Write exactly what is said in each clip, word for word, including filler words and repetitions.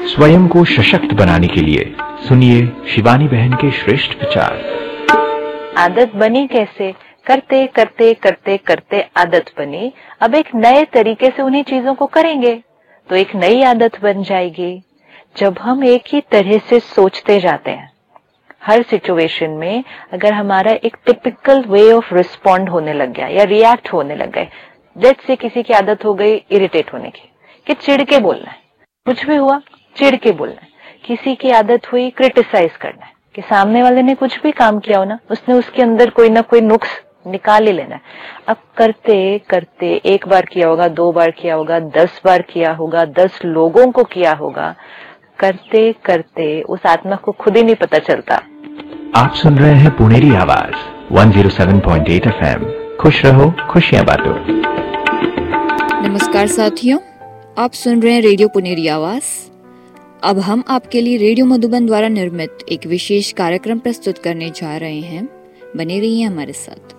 स्वयं को सशक्त बनाने के लिए सुनिए शिवानी बहन के श्रेष्ठ विचार। आदत बनी कैसे? करते करते करते करते आदत बनी। अब एक नए तरीके से उन्हीं चीजों को करेंगे तो एक नई आदत बन जाएगी। जब हम एक ही तरह से सोचते जाते हैं हर सिचुएशन में, अगर हमारा एक टिपिकल वे ऑफ रिस्पॉन्ड होने लग गया या रिएक्ट होने लग गए, जैसे से किसी की आदत हो गई इरिटेट होने की, कि चिढ़ के बोलना है, कुछ भी हुआ चिढ़ के बोलना है। किसी की आदत हुई क्रिटिसाइज करना है, कि सामने वाले ने कुछ भी काम किया हो ना, उसने उसके अंदर कोई ना कोई नुक्स निकाल ही लेना है। अब करते करते एक बार किया होगा, दो बार किया होगा, दस बार किया होगा, दस लोगों को किया होगा, करते करते उस आत्मा को खुद ही नहीं पता चलता। आप सुन रहे हैं पुनेरी आवाज एक सौ सात पॉइंट आठ एफएम। खुश रहो, खुशियां बांटो। नमस्कार साथियों, आप सुन रहे हैं रेडियो पुनेरी आवाज। अब हम आपके लिए रेडियो मधुबन द्वारा निर्मित एक विशेष कार्यक्रम प्रस्तुत करने जा रहे हैं। बने रहिए हमारे साथ।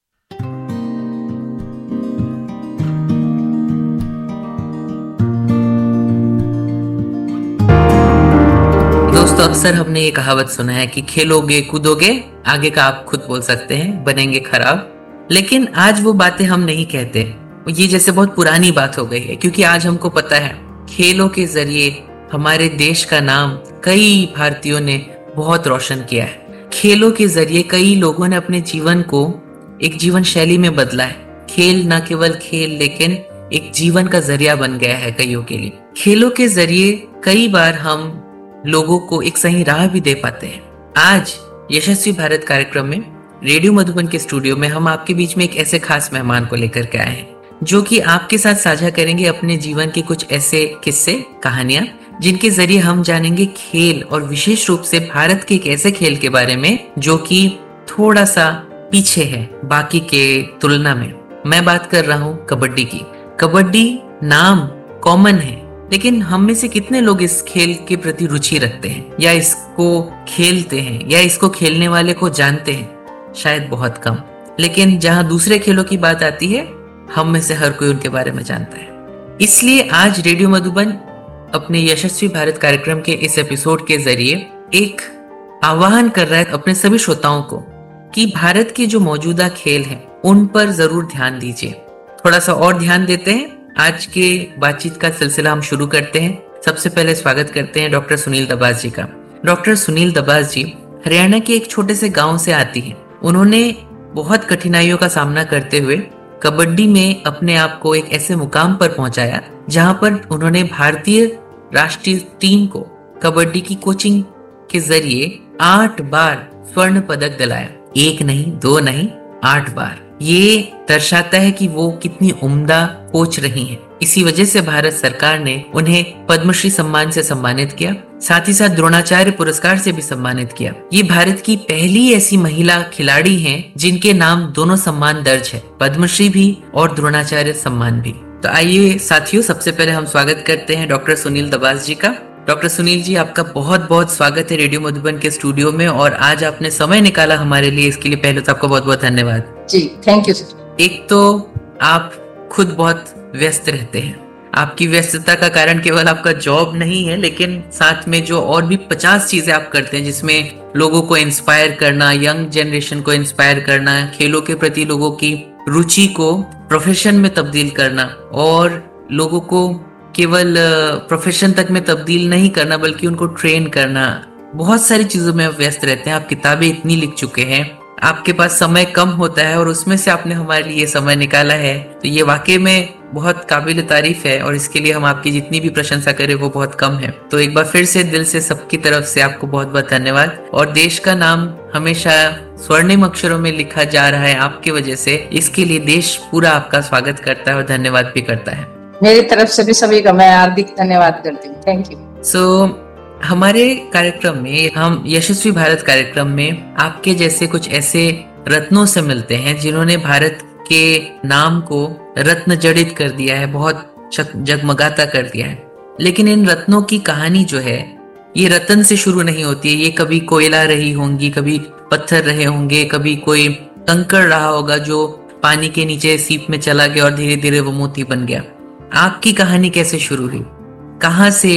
दोस्तों, अक्सर हमने ये कहावत सुना है कि खेलोगे कूदोगे, आगे का आप खुद बोल सकते हैं, बनेंगे खराब। लेकिन आज वो बातें हम नहीं कहते। ये जैसे बहुत पुरानी बात हो गई है, क्योंकि आज हमको पता है खेलों के जरिए हमारे देश का नाम कई भारतीयों ने बहुत रोशन किया है। खेलों के जरिए कई लोगों ने अपने जीवन को एक जीवन शैली में बदला है। खेल न केवल खेल लेकिन एक जीवन का जरिया बन गया है कईयों के लिए। खेलों के जरिए कई बार हम लोगों को एक सही राह भी दे पाते हैं। आज यशस्वी भारत कार्यक्रम में रेडियो मधुबन के स्टूडियो में हम आपके बीच में एक ऐसे खास मेहमान को लेकर के आए हैं, जो कि आपके साथ साझा करेंगे अपने जीवन के कुछ ऐसे किस्से, कहानियां, जिनके जरिए हम जानेंगे खेल और विशेष रूप से भारत के एक ऐसे खेल के बारे में जो कि थोड़ा सा पीछे है बाकी के तुलना में। मैं बात कर रहा हूँ कबड्डी की। कबड्डी नाम कॉमन है, लेकिन हम में से कितने लोग इस खेल के प्रति रुचि रखते हैं या इसको खेलते हैं या इसको खेलने वाले को जानते हैं? शायद बहुत कम। लेकिन जहां दूसरे खेलों की बात आती है, हम में से हर कोई उनके बारे में जानता है। इसलिए आज रेडियो मधुबन अपने यशस्वी भारत कार्यक्रम के इस एपिसोड के जरिए एक आह्वान कर रहा है अपने सभी श्रोताओं को कि भारत के जो मौजूदा खेल हैं उन पर जरूर ध्यान दीजिए। थोड़ा सा और ध्यान देते हैं। आज के बातचीत का सिलसिला हम शुरू करते हैं। सबसे पहले स्वागत करते हैं डॉक्टर सुनील दबास जी का। डॉक्टर सुनील दबास जी हरियाणा के एक छोटे से गांव से आती हैं। उन्होंने बहुत कठिनाइयों का सामना करते हुए कबड्डी में अपने आप को एक ऐसे मुकाम पर पहुंचाया जहां पर उन्होंने भारतीय राष्ट्रीय टीम को कबड्डी की कोचिंग के जरिए आठ बार स्वर्ण पदक दिलाया। एक नहीं, दो नहीं, आठ बार। ये दर्शाता है कि वो कितनी उम्दा कोच रही हैं। इसी वजह से भारत सरकार ने उन्हें पद्मश्री सम्मान से सम्मानित किया, साथ ही साथ द्रोणाचार्य पुरस्कार से भी सम्मानित किया। ये भारत की पहली ऐसी महिला खिलाड़ी हैं जिनके नाम दोनों सम्मान दर्ज है, पद्मश्री भी और द्रोणाचार्य सम्मान भी। तो आइए साथियों, सबसे पहले हम स्वागत करते हैं डॉक्टर सुनील दबास जी का। डॉक्टर सुनील जी, आपका बहुत बहुत स्वागत है रेडियो मधुबन के स्टूडियो में, और आज आपने समय निकाला हमारे लिए, इसके लिए पहले तो आपका बहुत बहुत धन्यवाद। जी, थैंक यू सर। एक तो आप खुद बहुत व्यस्त रहते हैं। आपकी व्यस्तता का कारण केवल आपका जॉब नहीं है, लेकिन साथ में जो और भी पचास चीजें आप करते हैं, जिसमें लोगों को इंस्पायर करना, यंग जनरेशन को इंस्पायर करना, खेलों के प्रति लोगों की रुचि को प्रोफेशन में तब्दील करना, और लोगों को केवल प्रोफेशन तक में तब्दील नहीं करना बल्कि उनको ट्रेन करना। बहुत सारी चीजों में आप व्यस्त रहते हैं। आप किताबें इतनी लिख चुके हैं, आपके पास समय कम होता है और उसमें से आपने हमारे लिए समय निकाला है, तो ये वाकई में बहुत काबिल तारीफ है, और इसके लिए हम आपकी जितनी भी प्रशंसा करें वो बहुत कम है। तो एक बार फिर से दिल से सबकी तरफ से आपको बहुत बहुत धन्यवाद। और देश का नाम हमेशा स्वर्णिम अक्षरों में लिखा जा रहा है आपकी वजह से, इसके लिए देश पूरा आपका स्वागत करता है और धन्यवाद भी करता है। मेरी तरफ से भी सभी का मैं हार्दिक धन्यवाद करती हूँ। Thank you. सो हमारे कार्यक्रम में, हम यशस्वी भारत कार्यक्रम में आपके जैसे कुछ ऐसे रत्नों से मिलते हैं जिन्होंने भारत के नाम को रत्न जड़ित कर दिया है, बहुत जगमगाता कर दिया है। लेकिन इन रत्नों की कहानी जो है, ये रत्न से शुरू नहीं होती है। ये कभी कोयला रही होंगी, कभी पत्थर रहे होंगे, कभी कोई कंकड़ रहा होगा जो पानी के नीचे सीप में चला गया और धीरे धीरे वो मोती बन गया। आपकी कहानी कैसे शुरू हुई? कहाँ से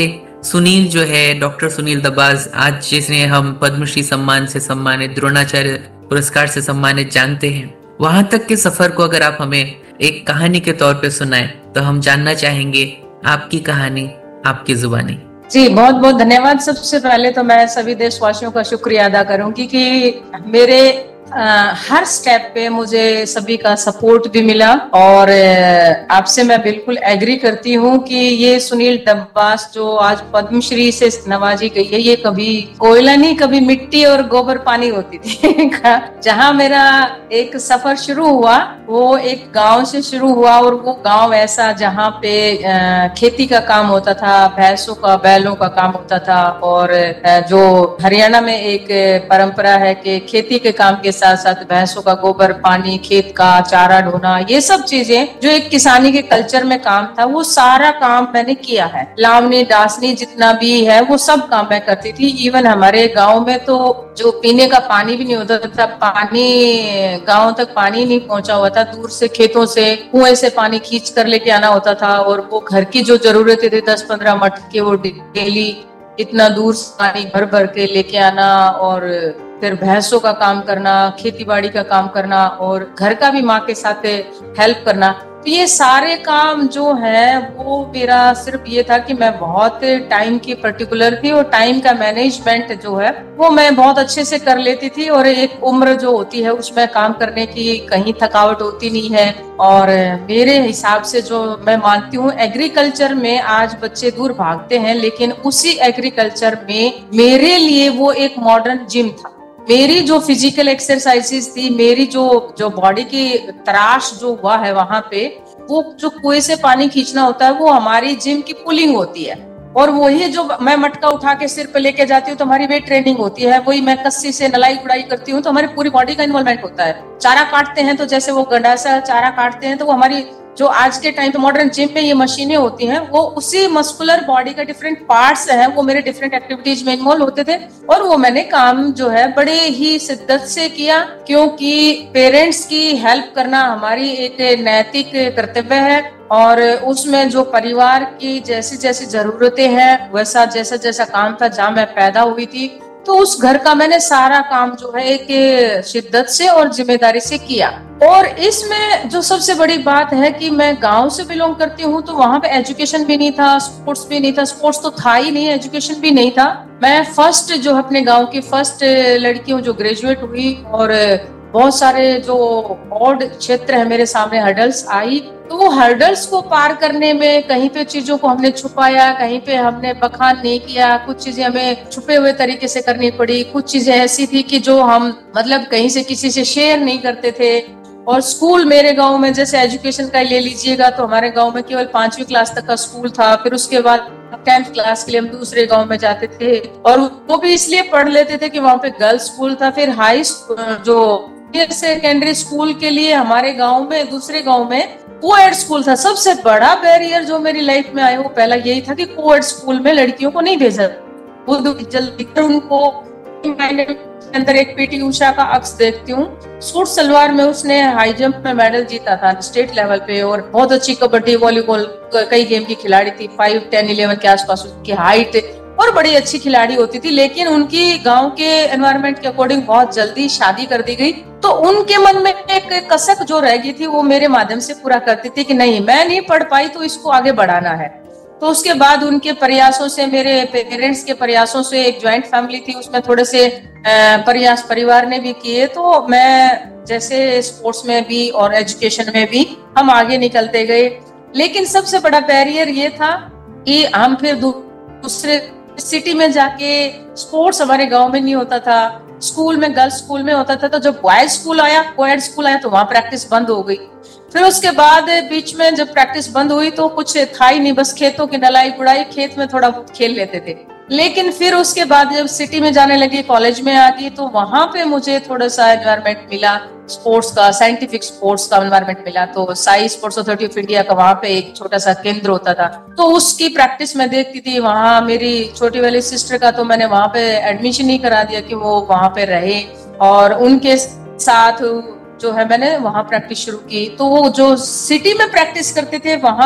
सुनील जो है, डॉक्टर सुनील दबाज, आज जिसने हम पद्मश्री सम्मान से सम्मानित, द्रोणाचार्य पुरस्कार से सम्मानित जानते हैं, वहां तक के सफर को अगर आप हमें एक कहानी के तौर पे सुनाएं तो हम जानना चाहेंगे आपकी कहानी, आपकी जुबानी। जी, बहुत बहुत धन्यवाद। सबसे पहले तो मैं सभी देशवासियों का शुक्रिया अदा करूंगी कि मेरे आ, हर स्टेप पे मुझे सभी का सपोर्ट भी मिला, और आपसे मैं बिल्कुल एग्री करती हूँ कि ये सुनील दब्बास जो आज पद्मश्री से नवाजी गई है, ये कभी कोयला नहीं, कभी मिट्टी और गोबर पानी होती थी। जहाँ मेरा एक सफर शुरू हुआ वो एक गांव से शुरू हुआ, और वो गांव ऐसा जहाँ पे आ, खेती का काम होता था, भैंसों का बैलों का काम होता था, और आ, जो हरियाणा में एक परंपरा है कि खेती के काम के साथ साथ भैंसों का गोबर पानी, खेत का चारा ढोना, ये सब चीजें जो एक किसानी के कल्चर में काम था, वो सारा काम मैंने किया है। लावनी डासनी जितना भी है वो सब काम मैं करती थी। इवन हमारे गांव में तो जो पीने का पानी भी नहीं होता था, पानी गांव तक पानी नहीं पहुंचा हुआ था, दूर से खेतों से कुएं से पानी खींच कर लेके आना होता था, और वो घर की जो जरूरतें थी दस पंद्रह मटके वो डेली इतना दूर से पानी भर भर के लेके आना, और फिर भैंसों का काम करना, खेती बाड़ी का काम करना, और घर का भी माँ के साथ हेल्प करना। तो ये सारे काम जो है वो मेरा सिर्फ ये था कि मैं बहुत टाइम की पर्टिकुलर थी, और टाइम का मैनेजमेंट जो है वो मैं बहुत अच्छे से कर लेती थी, और एक उम्र जो होती है उसमें काम करने की कहीं थकावट होती नहीं है। और मेरे हिसाब से जो मैं मानती हूँ, एग्रीकल्चर में आज बच्चे दूर भागते हैं, लेकिन उसी एग्रीकल्चर में मेरे लिए वो एक मॉडर्न जिम था। मेरी जो फिजिकल एक्सरसाइजेस थी, मेरी जो जो बॉडी की तराश जो हुआ है वहां पे, वो जो कुएं से पानी खींचना होता है वो हमारी जिम की पुलिंग होती है, और वही जो मैं मटका उठा के सिर पे लेके जाती हूँ तो हमारी वेट ट्रेनिंग होती है, वही मैं कस्सी से नलाई गुड़ाई करती हूँ तो हमारी पूरी बॉडी का इन्वॉल्वमेंट होता है। चारा काटते हैं तो जैसे वो गंडासा चारा काटते हैं तो वो हमारी जो आज के टाइम पे मॉडर्न जिम में ये मशीनें होती हैं, वो उसी मस्कुलर बॉडी का डिफरेंट पार्ट्स हैं, वो मेरे डिफरेंट एक्टिविटीज में इन्वॉल्व होते थे, और वो मैंने काम जो है बड़े ही शिद्दत से किया, क्योंकि पेरेंट्स की हेल्प करना हमारी एक नैतिक कर्तव्य है, और उसमें जो परिवार की जैसी जैसी जरूरतें हैं, वैसा जैसा जैसा काम था, जहाँ मैं पैदा हुई थी, तो उस घर का मैंने सारा काम जो है एक शिद्दत से और जिम्मेदारी से किया। और इसमें जो सबसे बड़ी बात है कि मैं गांव से बिलोंग करती हूँ, तो वहां पे एजुकेशन भी नहीं था, स्पोर्ट्स भी नहीं था, स्पोर्ट्स तो था ही नहीं, एजुकेशन भी नहीं था। मैं फर्स्ट जो अपने गांव की फर्स्ट लड़की हूँ जो ग्रेजुएट हुई, और बहुत सारे जो ऑड क्षेत्र है मेरे सामने, हर्डल्स आई, तो वो हर्डल्स को पार करने में कहीं पे चीजों को हमने छुपाया, कहीं पे हमने बखान नहीं किया, कुछ चीजें हमें छुपे हुए तरीके से करनी पड़ी, कुछ चीजें ऐसी थी कि जो हम मतलब कहीं से किसी से शेयर नहीं करते थे। और स्कूल मेरे गांव में जैसे एजुकेशन का ले लीजिएगा तो हमारे गांव में केवल पांचवी क्लास तक का स्कूल था, फिर उसके बाद टेंथ क्लास के लिए हम दूसरे गांव में जाते थे, और वो भी इसलिए पढ़ लेते थे कि वहां पे गर्ल्स स्कूल था। फिर हाई जो सेकेंडरी स्कूल के लिए हमारे गांव में दूसरे गांव में कोएड स्कूल था। सबसे बड़ा बैरियर जो मेरी लाइफ में आया वो पहला यही था कि कोएड स्कूल में लड़कियों को नहीं भेजा, वो जल्दी उनको अंदर एक पीटी उषा का अक्स देखती हूँ, सूट सलवार में उसने हाई जंप में मेडल जीता था स्टेट लेवल पे, और बहुत अच्छी कबड्डी वॉलीबॉल कई गेम की खिलाड़ी थी, फाइव टेन इलेवन के आसपास उसकी हाइट, और बड़ी अच्छी खिलाड़ी होती थी। लेकिन उनकी गांव के एनवायरनमेंट के अकॉर्डिंग बहुत जल्दी शादी कर दी गई, तो उनके मन में एक कसक जो रह गई थी वो मेरे माध्यम से पूरा करती थी कि नहीं, मैं नहीं पढ़ पाई तो इसको आगे बढ़ाना है। तो उसके बाद उनके प्रयासों से, मेरे पेरेंट्स के प्रयासों से, एक ज्वाइंट फैमिली थी उसमें थोड़े से प्रयास परिवार ने भी किए, तो मैं जैसे स्पोर्ट्स में भी और एजुकेशन में भी हम आगे निकलते गए। लेकिन सबसे बड़ा बैरियर ये था कि हम फिर दूसरे सिटी में जाके, स्पोर्ट्स हमारे गांव में नहीं होता था, स्कूल में गर्ल्स स्कूल में होता था, तो जब बॉयज स्कूल आया, कोएड स्कूल आया, तो वहां प्रैक्टिस बंद हो गई। फिर उसके बाद बीच में जब प्रैक्टिस बंद हुई तो कुछ था ही नहीं, बस खेतों की नलाई गुड़ाई, खेत में थोड़ा बहुत खेल लेते थे। लेकिन फिर उसके बाद जब सिटी में जाने लगी, कॉलेज में आ गई, तो वहां पे मुझे थोड़ा सा एनवायरनमेंट मिला स्पोर्ट्स का, साइंटिफिक स्पोर्ट्स का एनवायरनमेंट मिला। तो Sai sports authority of India का वहां पे एक छोटा सा केंद्र होता था, तो उसकी प्रैक्टिस में देखती थी। वहां मेरी छोटी वाली सिस्टर का तो मैंने वहां पे एडमिशन ही करा दिया कि वो वहां पे रहे, और उनके साथ जो है मैंने वहां प्रैक्टिस शुरू की। तो वो जो सिटी में प्रैक्टिस करते थे वहां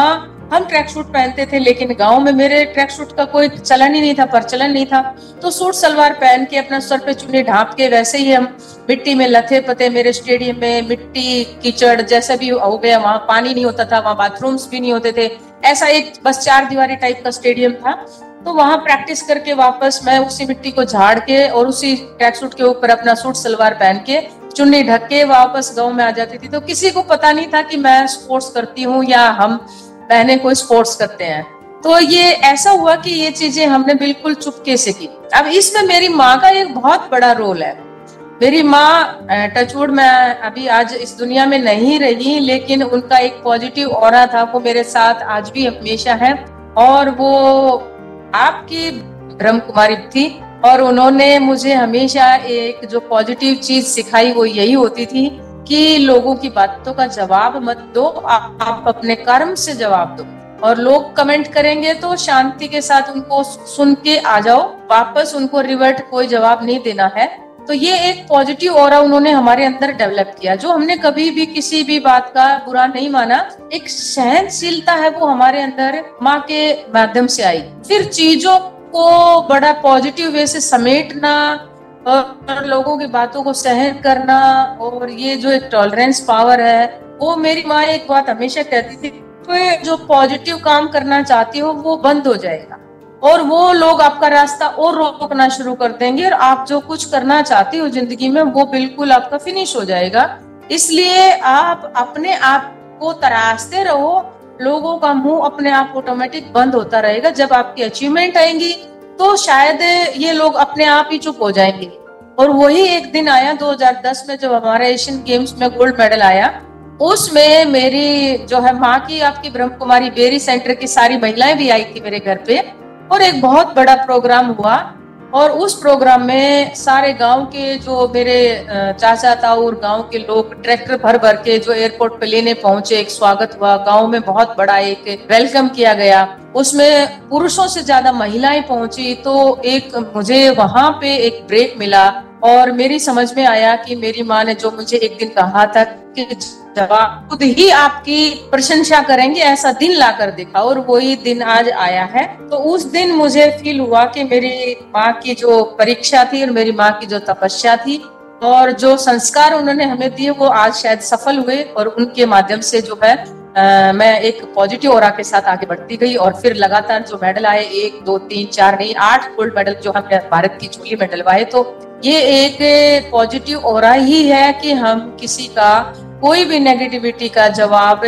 हम ट्रैक सूट पहनते थे, लेकिन गांव में मेरे ट्रैक सूट का कोई चलन ही नहीं था, प्रचलन नहीं था। तो सूट सलवार पहन के अपना सर पे चुन्नी ढांप के वैसे ही हम मिट्टी में लथे पते, मेरे स्टेडियम में मिट्टी कीचड़ जैसा भी हो गया, वहां पानी नहीं होता था, वहां बाथरूम्स भी नहीं होते थे, ऐसा एक बस चार दीवारी टाइप का स्टेडियम था। तो वहां प्रैक्टिस करके वापस मैं उसी मिट्टी को झाड़ के और उसी ट्रैक सूट के ऊपर अपना सूट सलवार पहन के चुन्नी ढक के वापस गाँव में आ जाती थी। तो किसी को पता नहीं था कि मैं स्पोर्ट्स करती हूँ या हम बहने कोई स्पोर्ट्स करते हैं। तो ये ऐसा हुआ कि ये चीजें हमने बिल्कुल चुपके से की। अब इसमें मेरी माँ का एक बहुत बड़ा रोल है। मेरी माँ टचवुड में अभी आज इस दुनिया में नहीं रही, लेकिन उनका एक पॉजिटिव ऑरा था, वो मेरे साथ आज भी हमेशा है। और वो आपकी ब्रह्म कुमारी थी और उन्होंने मुझे हमेशा एक जो पॉजिटिव चीज सिखाई वो यही होती थी कि लोगों की बातों का जवाब मत दो, आप, आप अपने कर्म से जवाब दो। और लोग कमेंट करेंगे तो शांति के साथ उनको सुन के आ जाओ, वापस उनको रिवर्ट कोई जवाब नहीं देना है। तो ये एक पॉजिटिव ऑरा उन्होंने हमारे अंदर डेवलप किया, जो हमने कभी भी किसी भी बात का बुरा नहीं माना। एक सहनशीलता है वो हमारे अंदर माँ के माध्यम से आई। फिर चीजों को बड़ा पॉजिटिव वे से समेटना और लोगों की बातों को सहन करना, और ये जो एक टॉलरेंस पावर है, वो मेरी माँ एक बात हमेशा कहती थी, तो जो पॉजिटिव काम करना चाहती हो वो बंद हो जाएगा और वो लोग आपका रास्ता और रोकना शुरू कर देंगे, और आप जो कुछ करना चाहती हो जिंदगी में वो बिल्कुल आपका फिनिश हो जाएगा। इसलिए आप अपने आप को तराशते रहो, लोगों का मुंह अपने आप ऑटोमेटिक बंद होता रहेगा। जब आपकी अचीवमेंट आएंगी तो शायद ये लोग अपने आप ही चुप हो जाएंगे। और वही एक दिन आया दो हज़ार दस में जब हमारा एशियन गेम्स में गोल्ड मेडल आया। उसमें मेरी जो है माँ की आपकी ब्रह्म कुमारी बेरी सेंटर की सारी महिलाएं भी आई थी मेरे घर पे, और एक बहुत बड़ा प्रोग्राम हुआ। और उस प्रोग्राम में सारे गांव के जो मेरे चाचा ताऊ गांव के लोग ट्रैक्टर भर भर के जो एयरपोर्ट पे लेने पहुंचे, एक स्वागत हुआ गांव में, बहुत बड़ा एक वेलकम किया गया। उसमें पुरुषों से ज्यादा महिलाएं पहुंची। तो एक मुझे वहां पे एक ब्रेक मिला और मेरी समझ में आया कि मेरी माँ ने जो मुझे एक दिन कहा था कि जब आप खुद ही आपकी प्रशंसा करेंगे ऐसा दिन ला कर दिखा, और वही दिन आज आया है। तो उस दिन मुझे फील हुआ कि मेरी माँ की जो परीक्षा थी और मेरी माँ की जो तपस्या थी और जो संस्कार उन्होंने हमें दिए वो आज शायद सफल हुए, और उनके माध्यम से जो है आ, मैं एक पॉजिटिव ऑरा के साथ आगे बढ़ती गई। और फिर लगातार जो मेडल आए, एक दो तीन चार नहीं आठ गोल्ड मेडल जो हमने भारत की झोली में डलवाए। तो ये एक पॉजिटिव ऑरा ही है कि हम किसी का कोई भी नेगेटिविटी का जवाब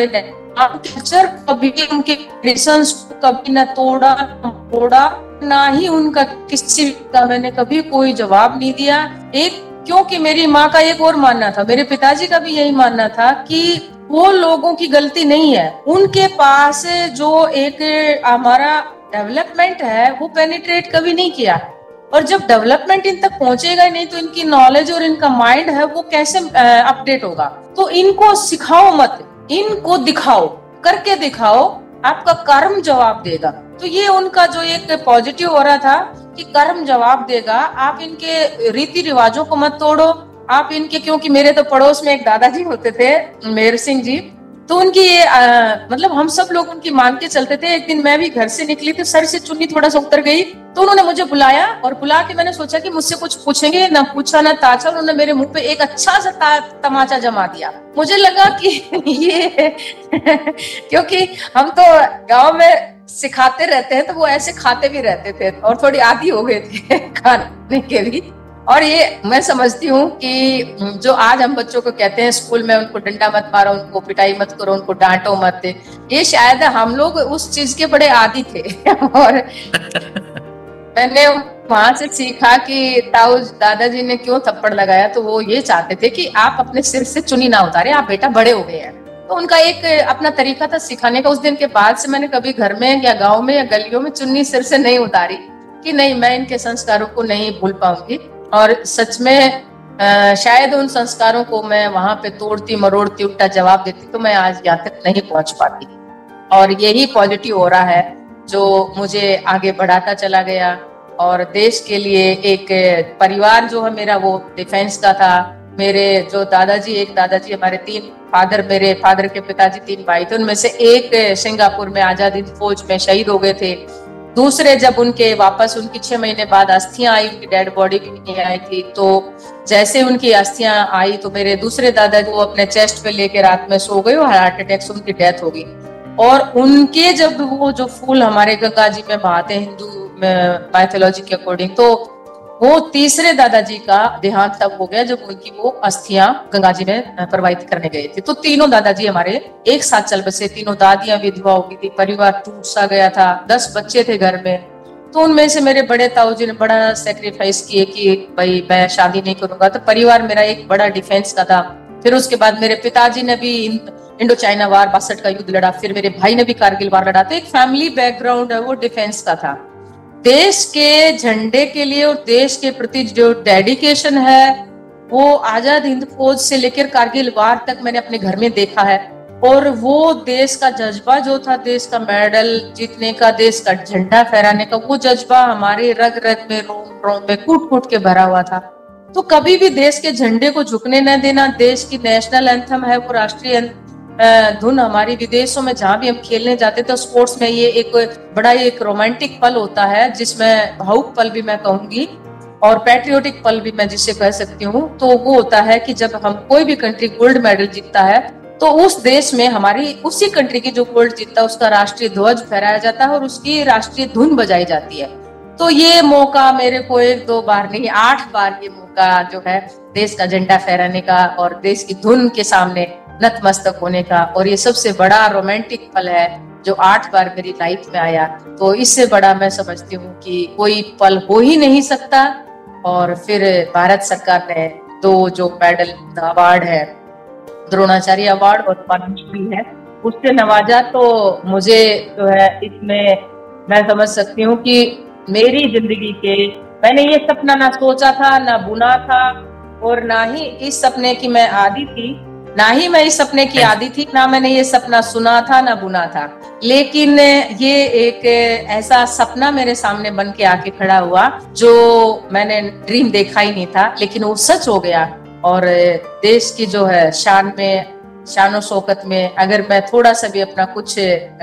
कल्चर कभी उनके ट्रेडिशंस को कभी न तोड़ा तोड़ा ना ही उनका किसी का मैंने कभी कोई जवाब नहीं दिया। एक क्योंकि मेरी माँ का एक और मानना था, मेरे पिताजी का भी यही मानना था कि वो लोगों की गलती नहीं है, उनके पास जो एक हमारा डेवलपमेंट है वो पेनिट्रेट कभी नहीं किया है। और जब डेवलपमेंट इन तक पहुंचेगा ही नहीं तो इनकी नॉलेज और इनका माइंड है वो कैसे अपडेट होगा। तो इनको सिखाओ मत, इनको दिखाओ, करके दिखाओ, आपका कर्म जवाब देगा। तो ये उनका जो एक पॉजिटिव हो रहा था कि कर्म जवाब देगा। आप इनके रीति रिवाजों को मत तोड़ो, आप इनके, क्योंकि मेरे तो पड़ोस में एक दादाजी होते थे मेहर सिंह जी, तो उनकी ये आ, मतलब हम सब लोग उनकी मान के चलते थे। एक दिन मैं भी घर से निकली तो सर से चुन्नी थोड़ा सा उतर गई, तो उन्होंने मुझे बुलाया और बुला के मैंने सोचा कि मुझसे कुछ पूछेंगे, ना पूछा ना ताचा। उन्होंने मेरे मुंह पे एक अच्छा सा तमाचा जमा दिया। मुझे लगा कि ये क्योंकि हम तो गांव में सिखाते रहते हैं तो वो ऐसे खाते भी रहते थे और थोड़ी आदी हो गए थे खाने के भी। और ये मैं समझती हूँ कि जो आज हम बच्चों को कहते हैं स्कूल में उनको डंडा मत मारो, उनको पिटाई मत करो, उनको डांटो मत, ये शायद हम लोग उस चीज के बड़े आदी थे। और मैंने वहां से सीखा कि ताऊ दादाजी ने क्यों थप्पड़ लगाया, तो वो ये चाहते थे कि आप अपने सिर से चुन्नी ना उतारे, आप बेटा बड़े हो गए हैं। तो उनका एक अपना तरीका था सिखाने का। उस दिन के बाद से मैंने कभी घर में या गाँव में या गलियों में चुन्नी सिर से नहीं उतारी कि नहीं, मैं इनके संस्कारों को नहीं भूल पाऊंगी। और सच में आ, शायद उन संस्कारों को मैं वहां पे तोड़ती मरोड़ती उल्टा जवाब देती तो मैं आज यहाँ तक नहीं पहुंच पाती। और यही पॉजिटिव हो रहा है जो मुझे आगे बढ़ाता चला गया। और देश के लिए एक परिवार जो है मेरा वो डिफेंस का था, मेरे जो दादाजी, एक दादाजी हमारे, तीन फादर, मेरे फादर के पिताजी तीन भाई थे, उनमें से एक सिंगापुर में आजाद हिंद फौज में शहीद हो गए थे। दूसरे जब उनके वापस उनकी छह महीने बाद अस्थियां आई, उनकी डेड बॉडी भी नहीं आई थी, तो जैसे उनकी अस्थियां आई तो मेरे दूसरे दादा को अपने चेस्ट पे लेके रात में सो गए और हार्ट अटैक से उनकी डेथ हो गई। और उनके जब वो जो फूल हमारे गंगा जी में बहाते हैं हिंदू माइथोलॉजी के अकॉर्डिंग, तो वो तीसरे दादाजी का देहांत तब हो गया जब उनकी वो अस्थियां गंगा जी में प्रवाहित करने गए थे। तो तीनों दादाजी हमारे एक साथ चल बसे, तीनों दादियां विधवा हो गई थी, परिवार टूट सा गया था, दस बच्चे थे घर में। तो उनमें से मेरे बड़े ताऊ जी ने बड़ा सेक्रीफाइस किए कि भाई मैं शादी नहीं करूंगा, तो परिवार मेरा एक बड़ा डिफेंस का था। फिर उसके बाद मेरे पिताजी ने भी इंडो चाइना वार बासठ का युद्ध लड़ा, फिर मेरे भाई ने भी कारगिल वार लड़ा। तो एक फैमिली बैकग्राउंड है वो डिफेंस का था। देश के झंडे के लिए और देश के प्रति जो डेडिकेशन है वो आजाद हिंद फौज से लेकर कारगिल वार तक मैंने अपने घर में देखा है। और वो देश का जज्बा जो था, देश का मेडल जीतने का, देश का झंडा फहराने का, वो जज्बा हमारे रग रग में, रोम रोम में कूट कूट के भरा हुआ था। तो कभी भी देश के झंडे को झुकने न देना। देश की नेशनल एंथम है वो राष्ट्रीय धुन हमारी, विदेशों में जहां भी हम खेलने जाते थे स्पोर्ट्स में, ये एक बड़ा एक रोमांटिक पल होता है जिसमें भावुक पल भी मैं कहूंगी और पैट्रियोटिक पल भी मैं जिसे कह सकती हूँ। तो वो होता है कि जब हम कोई भी कंट्री गोल्ड मेडल जीतता है तो उस देश में हमारी उसी कंट्री की जो गोल्ड जीतता है उसका राष्ट्रीय ध्वज फहराया जाता है और उसकी राष्ट्रीय धुन बजाई जाती है। तो ये मौका मेरे को एक दो बार नहीं, आठ बार ये मौका जो है देश का झंडा फहराने का और देश की धुन के सामने नतमस्तक होने का, और ये सबसे बड़ा रोमांटिक पल है जो आठ बार मेरी लाइफ में आया। तो इससे बड़ा मैं समझती हूँ कि कोई पल हो ही नहीं सकता। और फिर भारत सरकार ने दो जो मेडल अवार्ड है, द्रोणाचार्य अवार्ड और पद्मश्री है, उससे नवाजा। तो मुझे जो है इसमें मैं समझ सकती हूँ कि मेरी जिंदगी के, मैंने ये सपना ना सोचा था, ना बुना था, और ना ही इस सपने की मैं आदी थी, ना ही मैं इस सपने की आदी थी, ना मैंने ये सपना सुना था ना बुना था। लेकिन ये एक ऐसा सपना मेरे सामने बन के आके खड़ा हुआ जो मैंने ड्रीम देखा ही नहीं था, लेकिन वो सच हो गया। और देश की जो है शान में, शानो शौकत में अगर मैं थोड़ा सा भी अपना कुछ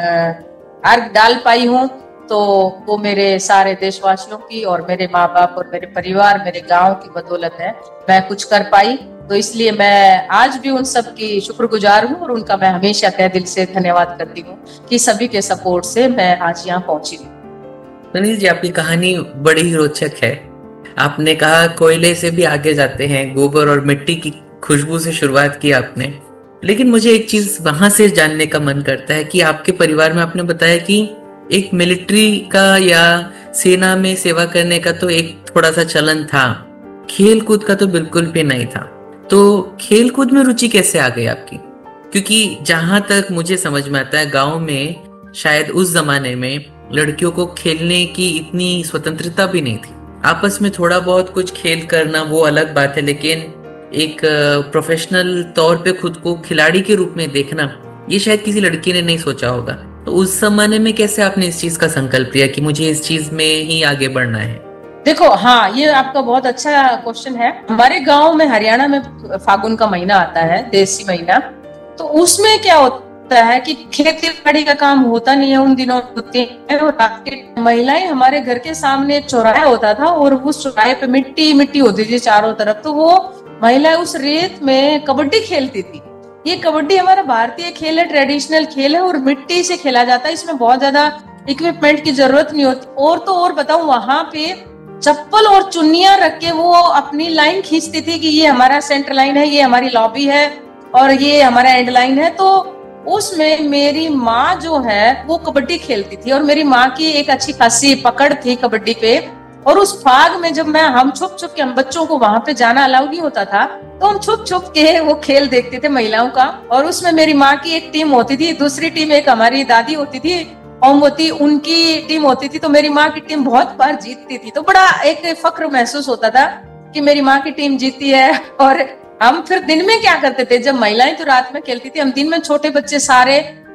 अर्घ डाल पाई हूँ तो वो मेरे सारे देशवासियों की और मेरे माँ बाप और मेरे परिवार, मेरे गांव की बदौलत है मैं कुछ कर पाई। तो इसलिए मैं आज भी उन सब की शुक्रगुजार हूँ और उनका मैं हमेशा तहे दिल से धन्यवाद करती हूँ कि सभी के सपोर्ट से मैं आज यहाँ पहुंची हूँ। सुनील जी, आपकी कहानी बड़ी ही रोचक है। आपने कहा कोयले से भी आगे जाते हैं, गोबर और मिट्टी की खुशबू से शुरुआत की आपने। लेकिन मुझे एक चीज वहां से जानने का मन करता है कि आपके परिवार में आपने बताया कि एक मिलिट्री का या सेना में सेवा करने का तो एक थोड़ा सा चलन था, खेल कूद का तो बिल्कुल भी नहीं था। तो खेल कूद में रुचि कैसे आ गई आपकी? क्योंकि जहां तक मुझे समझ में आता है गांव में शायद उस जमाने में लड़कियों को खेलने की इतनी स्वतंत्रता भी नहीं थी। आपस में थोड़ा बहुत कुछ खेल करना वो अलग बात है, लेकिन एक प्रोफेशनल तौर पे खुद को खिलाड़ी के रूप में देखना ये शायद किसी लड़की ने नहीं सोचा होगा। तो उस जमाने में कैसे आपने इस चीज का संकल्प लिया कि मुझे इस चीज में ही आगे बढ़ना है? देखो, हाँ, ये आपका बहुत अच्छा क्वेश्चन है। हमारे गांव में, हरियाणा में फागुन का महीना आता है, देसी महीना, तो उसमें क्या होता है कि खेती बाड़ी का काम होता नहीं है उन दिनों, होते हैं। और रात के महिलाएं, हमारे घर के सामने एक चौराहा होता था और उस चौराहे पे मिट्टी मिट्टी होती थी चारों तरफ, तो वो महिलाएं उस रेत में कबड्डी खेलती थी। ये कबड्डी हमारा भारतीय खेल है, ट्रेडिशनल खेल है और मिट्टी से खेला जाता है। इसमें बहुत ज्यादा इक्विपमेंट की जरूरत नहीं होती। और तो और बताऊं, वहां पे चप्पल और चुन्नियां रख के वो अपनी लाइन खींचती थी कि ये हमारा सेंटर लाइन है, ये हमारी लॉबी है और ये हमारा एंड लाइन है। तो उसमें मेरी माँ जो है वो कबड्डी खेलती थी और मेरी माँ की एक अच्छी खासी पकड़ थी कबड्डी पे। और उस फाग में जब मैं हम छुप छुप के, हम बच्चों को वहां पे जाना अलाउ नहीं होता था, तो हम छुप छुप के वो खेल देखते थे महिलाओं का। और उसमें मेरी माँ की एक टीम होती थी, दूसरी टीम एक हमारी दादी होती थी, ओमवती, उनकी टीम होती थी। तो मेरी माँ की टीम बहुत बार जीतती थी, तो बड़ा एक फक्र महसूस होता था कि मेरी माँ की टीम जीती है। और हम फिर दिन में क्या करते थे, जब महिलाएं तो रात में खेलती थी, हम दिन में छोटे बच्चे सारे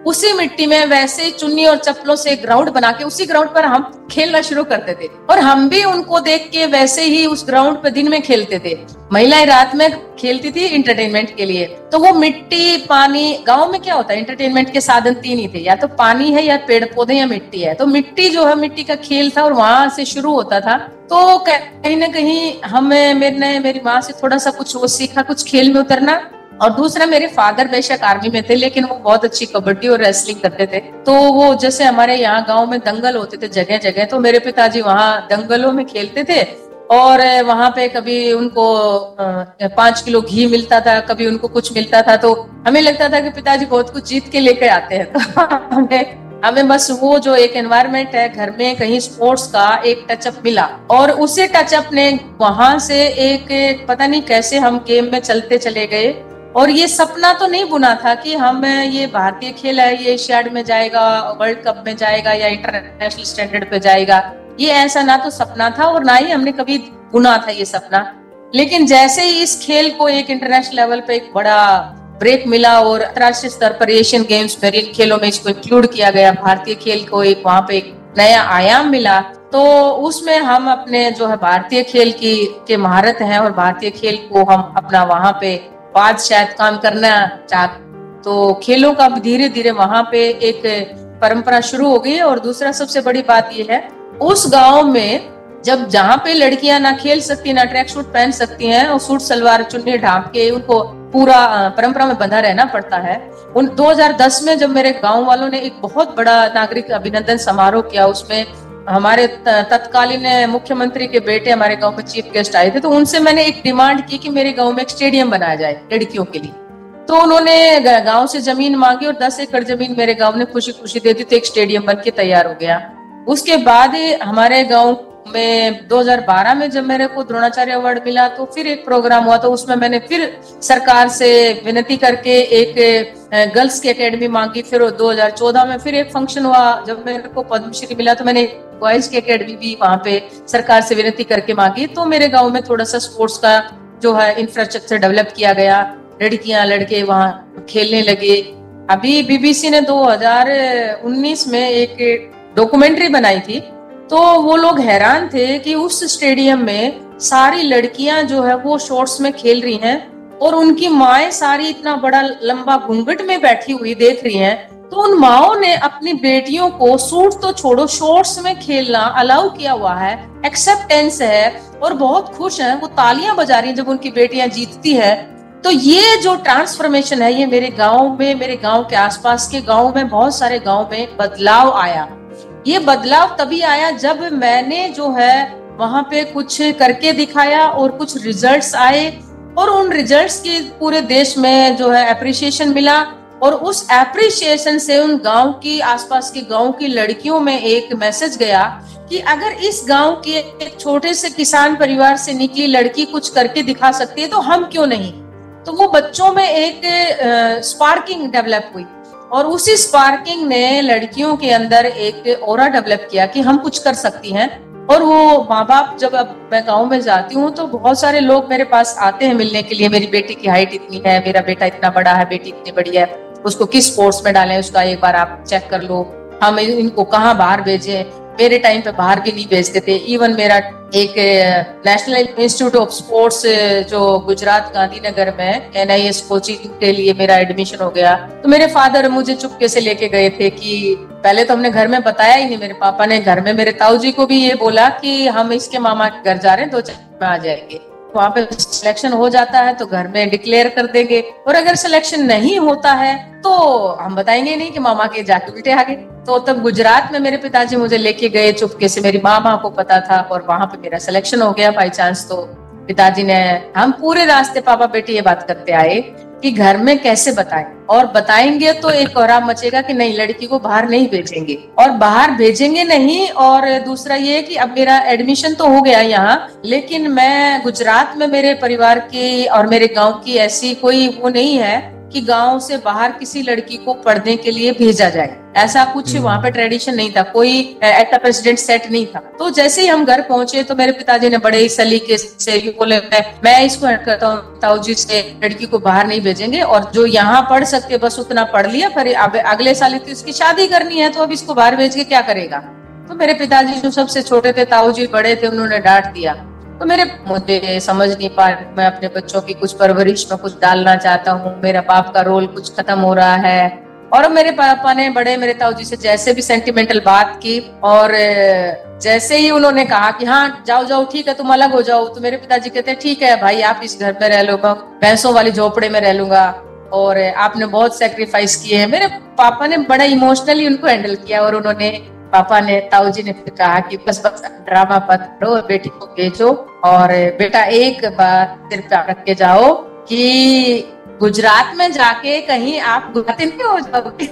उसी मिट्टी में वैसे चुन्नी और चप्पलों से ग्राउंड बना के उसी ग्राउंड पर हम खेलना शुरू करते थे और हम भी उनको देख के वैसे ही उस ग्राउंड पर दिन में खेलते थे। महिलाएं रात में खेलती थी इंटरटेनमेंट के लिए। तो वो मिट्टी, पानी, गांव में क्या होता है, एंटरटेनमेंट के साधन तीन ही थे, या तो पानी है या पेड़ पौधे या मिट्टी है। तो मिट्टी जो है, मिट्टी का खेल था और वहां से शुरू होता था। तो कहीं ना कहीं हमें, मैंने मेरी माँ से थोड़ा सा कुछ वो सीखा, कुछ खेल में उतरना। और दूसरा, मेरे फादर बेशक आर्मी में थे लेकिन वो बहुत अच्छी कबड्डी और रेसलिंग करते थे। तो वो जैसे हमारे यहाँ गांव में दंगल होते थे जगह जगह, तो मेरे पिताजी वहाँ दंगलों में खेलते थे और वहां पे कभी उनको पांच किलो घी मिलता था, कभी उनको कुछ मिलता था। तो हमें लगता था कि पिताजी बहुत कुछ जीत के लेकर आते हैं। तो हमें हमें बस वो जो एक एनवायरनमेंट है घर में, कहीं स्पोर्ट्स का एक टचअप मिला और उसी टचअप ने वहां से एक, एक पता नहीं कैसे हम गेम में चलते चले गए। और ये सपना तो नहीं बुना था कि हम, ये भारतीय खेल है, ये एशियाड में जाएगा, वर्ल्ड कप में जाएगा या इंटरनेशनल स्टैंडर्ड पे जाएगा। ये ऐसा ना तो सपना था और ना ही हमने कभी बुना था ये सपना। लेकिन जैसे ही इस खेल को एक इंटरनेशनल लेवल पे एक बड़ा ब्रेक मिला और अंतर्राष्ट्रीय स्तर पर एशियन गेम्स, मेरीन खेलों में इसको इंक्लूड किया गया, भारतीय खेल को एक वहां पे एक नया आयाम मिला, तो उसमें हम अपने जो है भारतीय खेल की के महारत है और भारतीय खेल को हम अपना वहां पे बाद शायद काम करना चाह, तो खेलों का धीरे धीरे वहां पे एक परंपरा शुरू हो गई। और दूसरा सबसे बड़ी बात यह है, उस गांव में जब जहाँ पे लड़कियां ना खेल सकती, ना ट्रैक सूट पहन सकती हैं और सूट सलवार चुन्नी ढांप के उनको पूरा परंपरा में बंधा रहना पड़ता है। उन दो हज़ार दस में जब मेरे गांव वालों ने एक बहुत बड़ा नागरिक अभिनंदन समारोह किया, उसमें हमारे तत्कालीन मुख्यमंत्री के बेटे हमारे गांव में चीफ गेस्ट आए थे। तो उनसे मैंने एक डिमांड की कि मेरे गांव में एक स्टेडियम बनाया जाए लड़कियों के लिए। तो उन्होंने गांव से जमीन मांगी और दस एकड़ जमीन मेरे गांव ने खुशी खुशी दे दी, तो एक स्टेडियम बन के तैयार हो गया। उसके बाद हमारे गांव में दो हज़ार बारह में जब मेरे को द्रोणाचार्य अवार्ड मिला तो फिर एक प्रोग्राम हुआ, तो उसमें मैंने फिर सरकार से विनती करके एक गर्ल्स की एकेडमी मांगी। फिर दो हज़ार चौदह में फिर एक फंक्शन हुआ, जब मेरे को पद्मश्री मिला तो मैंने बॉयज की एकेडमी भी वहां पे सरकार से विनती करके मांगी। तो मेरे गांव में थोड़ा सा स्पोर्ट्स का जो है इंफ्रास्ट्रक्चर डेवलप किया गया, लड़कियां लड़के वहां खेलने लगे। अभी बीबीसी ने दो हज़ार उन्नीस में एक डॉक्यूमेंट्री बनाई थी, तो वो लोग हैरान थे कि उस स्टेडियम में सारी लड़कियां जो है वो शॉर्ट्स में खेल रही हैं और उनकी माएं सारी इतना बड़ा लंबा घूंघट में बैठी हुई देख रही हैं। तो उन माओ ने अपनी बेटियों को सूट तो छोड़ो, शॉर्ट्स में खेलना अलाउ किया हुआ है, एक्सेप्टेंस है और बहुत खुश हैं, वो तालियां बजा रही हैं जब उनकी बेटियां जीतती है। तो ये जो ट्रांसफॉर्मेशन है, ये मेरे गांव में, मेरे गांव के आसपास के गांव में, बहुत सारे गांव में बदलाव आया। ये बदलाव तभी आया जब मैंने जो है वहां पे कुछ करके दिखाया और कुछ रिजल्ट्स आए और उन रिजल्ट्स की पूरे देश में जो है एप्रिसिएशन मिला। और उस एप्रिसिएशन से उन गांव की, आसपास के गांव की लड़कियों में एक मैसेज गया कि अगर इस गांव के एक छोटे से किसान परिवार से निकली लड़की कुछ करके दिखा सकती है तो हम क्यों नहीं। तो वो बच्चों में एक स्पार्किंग डेवलप हुई और उसी स्पार्किंग ने लड़कियों के अंदर एक ऑरा डेवलप किया कि हम कुछ कर सकती हैं। और वो माँ बाप, जब अब मैं गांव में जाती हूँ तो बहुत सारे लोग मेरे पास आते हैं मिलने के लिए, मेरी बेटी की हाइट इतनी है, मेरा बेटा इतना बड़ा है, बेटी इतनी बड़ी है, उसको किस स्पोर्ट्स में डालें, उसका एक बार आप चेक कर लो, हम इनको कहाँ बाहर भेजें। मेरे टाइम पे बाहर भी नहीं भेजते थे। इवन मेरा एक नेशनल इंस्टीट्यूट ऑफ स्पोर्ट्स जो गुजरात गांधीनगर में एन आई एस कोचिंग के लिए मेरा एडमिशन हो गया, तो मेरे फादर मुझे चुपके से लेके गए थे कि पहले तो हमने घर में बताया ही नहीं। मेरे पापा ने घर में मेरे ताऊ जी को भी ये बोला कि हम इसके मामा के घर जा रहे हैं, दो चार में आ जाएंगे। वहाँ पे सिलेक्शन हो जाता है तो घर में डिक्लेयर कर देंगे, और अगर सिलेक्शन नहीं होता है तो हम बताएंगे नहीं कि मामा के जाके उल्टे आ गए। तो तब गुजरात में मेरे पिताजी मुझे लेके गए चुपके से, मेरी मामा को पता था, और वहां पे मेरा सिलेक्शन हो गया बाई चांस। तो पिताजी ने, हम पूरे रास्ते पापा बेटी ये बात करते आए कि घर में कैसे बताएं, और बताएंगे तो एक कोहराम मचेगा कि नहीं, लड़की को बाहर नहीं भेजेंगे, और बाहर भेजेंगे नहीं। और दूसरा ये कि अब मेरा एडमिशन तो हो गया यहाँ, लेकिन मैं गुजरात में मेरे परिवार की और मेरे गांव की ऐसी कोई वो नहीं है कि गांव से बाहर किसी लड़की को पढ़ने के लिए भेजा जाए। ऐसा कुछ वहाँ पे ट्रेडिशन नहीं था, कोई ऐसा प्रेसिडेंट सेट नहीं था। तो जैसे ही हम घर पहुंचे तो मेरे पिताजी ने बड़े ही सलीके से बोले, मैं इसको हट करता हूँ ताऊ जी से, लड़की को बाहर नहीं भेजेंगे, और जो यहाँ पढ़ सकते बस उतना पढ़ लिया, फिर अगले साल तो इसकी शादी करनी है, तो अब इसको बाहर भेज के क्या करेगा। तो मेरे पिताजी जो सबसे छोटे थे, ताऊ जी बड़े थे, उन्होंने डांट दिया। तो मेरे मुझे समझ नहीं पा रही, मैं अपने बच्चों की कुछ परवरिश में कुछ डालना चाहता हूँ, मेरा बाप का रोल कुछ खत्म हो रहा है। और मेरे पापा ने बड़े मेरे ताऊ जी से जैसे भी सेंटिमेंटल बात की, और जैसे ही उन्होंने कहा कि हाँ जाओ जाओ ठीक है तुम अलग हो जाओ, तो मेरे पिताजी कहते हैं ठीक है भाई आप इस घर में रह लो, मैं भैंसों वाली झोपड़े में रह लूंगा, और आपने बहुत सेक्रीफाइस किए हैं। मेरे पापा ने बड़ा इमोशनली उनको हैंडल किया, और उन्होंने पापा ने ताऊ जी ने फिर कहा कि बस बस ड्रामा मत करो, बेटी को भेजो, और बेटा एक बार सिर पे रख के जाओ कि गुजरात में जाके कहीं आप गुजराती नहीं हो जाओगे।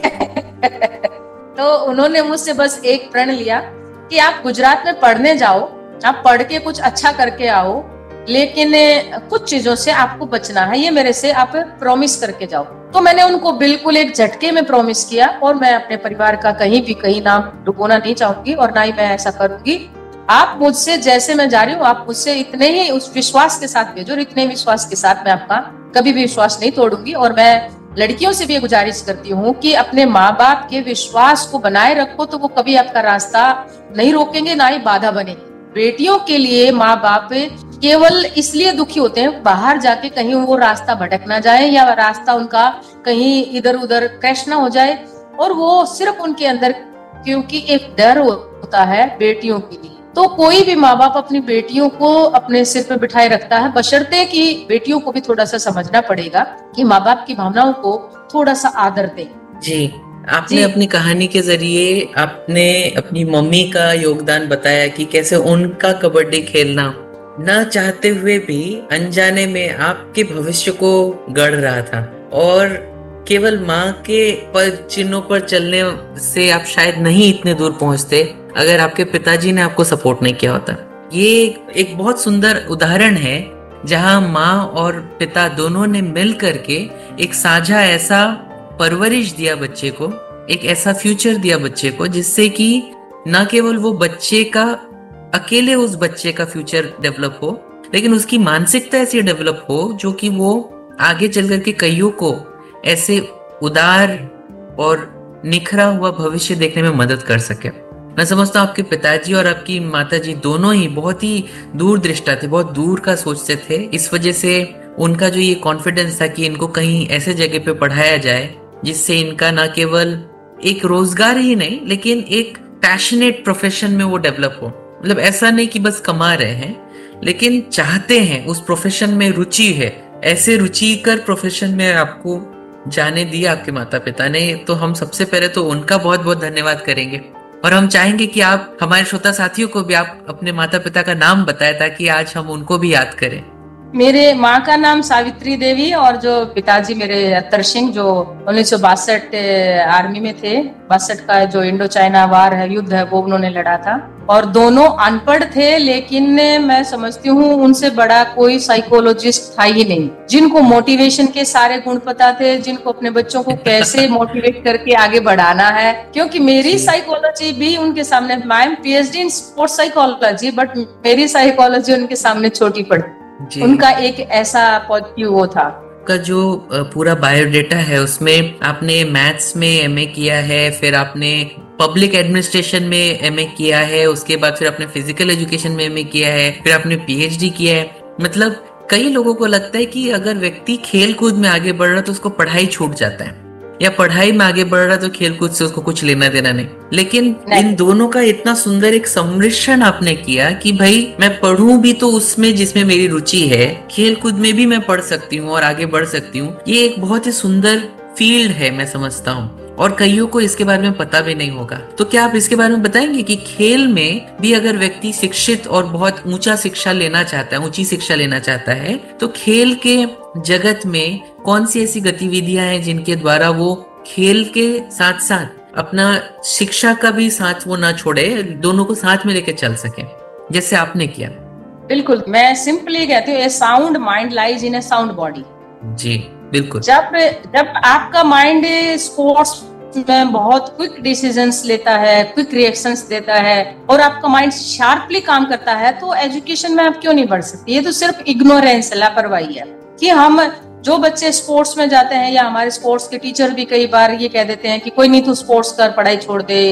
तो उन्होंने मुझसे बस एक प्रण लिया कि आप गुजरात में पढ़ने जाओ, आप पढ़ के कुछ अच्छा करके आओ, लेकिन कुछ चीजों से आपको बचना है, ये मेरे से आप प्रॉमिस करके जाओ। तो मैंने उनको बिल्कुल एक झटके में प्रॉमिस किया, और मैं अपने परिवार का कहीं भी कहीं नाम डुबोना नहीं चाहूंगी, और ना ही मैं ऐसा करूंगी। आप मुझसे जैसे मैं जा रही हूँ, आप मुझसे इतने ही उस विश्वास के साथ भेजो, और इतने विश्वास के साथ मैं आपका कभी भी विश्वास नहीं तोड़ूंगी। और मैं लड़कियों से भी गुजारिश करती हूँ कि अपने माँ बाप के विश्वास को बनाए रखो, तो वो कभी आपका रास्ता नहीं रोकेंगे, ना ही बाधा बनेगी। बेटियों के लिए माँ बाप केवल इसलिए दुखी होते हैं बाहर जाके कहीं वो रास्ता भटक ना जाए, या रास्ता उनका कहीं इधर उधर क्रैश ना हो जाए, और वो सिर्फ उनके अंदर क्योंकि एक डर होता है बेटियों के लिए। तो कोई भी माँ बाप अपनी बेटियों को अपने सिर पे बिठाए रखता है, बशर्ते कि बेटियों को भी थोड़ा सा समझना पड़ेगा कि माँ बाप की भावनाओं को थोड़ा सा आदर दें। जी, आपने अपनी कहानी के जरिए आपने अपनी मम्मी का योगदान बताया कि कैसे उनका कबड्डी खेलना ना चाहते हुए भी अनजाने में आपके भविष्य को गढ़ रहा था, और केवल माँ के पद चिन्हों पर चलने से आप शायद नहीं इतने दूर पहुंचते अगर आपके पिताजी ने आपको सपोर्ट नहीं किया होता। ये एक बहुत सुंदर उदाहरण है जहां माँ और पिता दोनों ने मिल करके एक साझा ऐसा परवरिश दिया बच्चे को, एक ऐसा फ्यूचर दिया बच्चे को, जिससे कि न केवल वो बच्चे का अकेले उस बच्चे का फ्यूचर डेवलप हो, लेकिन उसकी मानसिकता ऐसी डेवलप हो जो कि वो आगे चल करके कईयों को ऐसे उदार और निखरा हुआ भविष्य देखने में मदद कर सके। मैं समझता हूँ आपके पिताजी और आपकी माताजी दोनों ही बहुत ही दूरदृष्टा थे, बहुत दूर का सोचते थे। इस वजह से उनका जो ये कॉन्फिडेंस था कि इनको कहीं ऐसे जगह पे पढ़ाया जाए जिससे इनका ना केवल एक रोजगार ही नहीं, लेकिन एक पैशनेट प्रोफेशन में वो डेवलप हो। मतलब ऐसा नहीं कि बस कमा रहे हैं, लेकिन चाहते हैं, उस प्रोफेशन में रुचि है। ऐसे रुचिकर प्रोफेशन में आपको जाने दिया आपके माता पिता ने, तो हम सबसे पहले तो उनका बहुत बहुत धन्यवाद करेंगे। और हम चाहेंगे कि आप हमारे श्रोता साथियों को भी आप अपने माता पिता का नाम बताएं, ताकि आज हम उनको भी याद करें। मेरे माँ का नाम सावित्री देवी, और जो पिताजी मेरे अत्तर सिंह, जो उन्नीस सौ बासठ आर्मी में थे, बासठ का जो इंडो चाइना वार है, युद्ध है, वो उन्होंने लड़ा था। और दोनों अनपढ़ थे, लेकिन मैं समझती हूँ उनसे बड़ा कोई साइकोलॉजिस्ट था ही नहीं, जिनको मोटिवेशन के सारे गुण पता थे, जिनको अपने बच्चों को कैसे मोटिवेट करके आगे बढ़ाना है। क्योंकि मेरी साइकोलॉजी भी उनके सामने, I am PhD in sports psychology, but मेरी साइकोलॉजी उनके सामने छोटी पड़ी। उनका एक ऐसा पॉजिटिव वो था। का जो पूरा बायोडेटा है उसमें आपने मैथ्स में एमए किया है, फिर आपने पब्लिक एडमिनिस्ट्रेशन में एमए किया है, उसके बाद फिर आपने फिजिकल एजुकेशन में एमए किया है, फिर आपने पीएचडी किया है। मतलब कई लोगों को लगता है कि अगर व्यक्ति खेल कूद में आगे बढ़ रहा तो उसको पढ़ाई छूट जाता है, या पढ़ाई में आगे बढ़ रहा तो खेल कूद से उसको कुछ लेना देना नहीं। लेकिन नहीं। इन दोनों का इतना सुंदर एक सम्मिश्रण आपने किया कि भाई मैं पढ़ूं भी तो उसमें जिसमें मेरी रुचि है, खेल कूद में भी मैं पढ़ सकती हूँ और आगे बढ़ सकती हूँ। ये एक बहुत ही सुंदर फील्ड है, मैं समझता हूँ, और कईयों को इसके बारे में पता भी नहीं होगा। तो क्या आप इसके बारे में बताएंगे कि खेल में भी अगर व्यक्ति शिक्षित और बहुत ऊंचा शिक्षा लेना चाहता है, ऊंची शिक्षा लेना चाहता है, तो खेल के जगत में कौन सी ऐसी गतिविधियां हैं जिनके द्वारा वो खेल के साथ साथ अपना शिक्षा का भी साथ वो ना छोड़े, दोनों को साथ में लेकर चल सके, जैसे आपने किया? बिल्कुल, मैं सिंपली कहती हूँ, ए sound mind lies in A sound body. जी, बिल्कुल। जब जब आपका माइंड स्पोर्ट्स में बहुत क्विक डिसीजंस लेता है, क्विक रिएक्शंस देता है और आपका माइंड शार्पली काम करता है, तो एजुकेशन में आप क्यों नहीं बढ़ सकते? ये तो सिर्फ इग्नोरेंस, लापरवाही है कि हम जो बच्चे स्पोर्ट्स में जाते हैं, या हमारे स्पोर्ट्स के टीचर भी कई बार ये कह देते हैं कि कोई नहीं, तू स्पोर्ट्स कर, पढ़ाई छोड़ दे।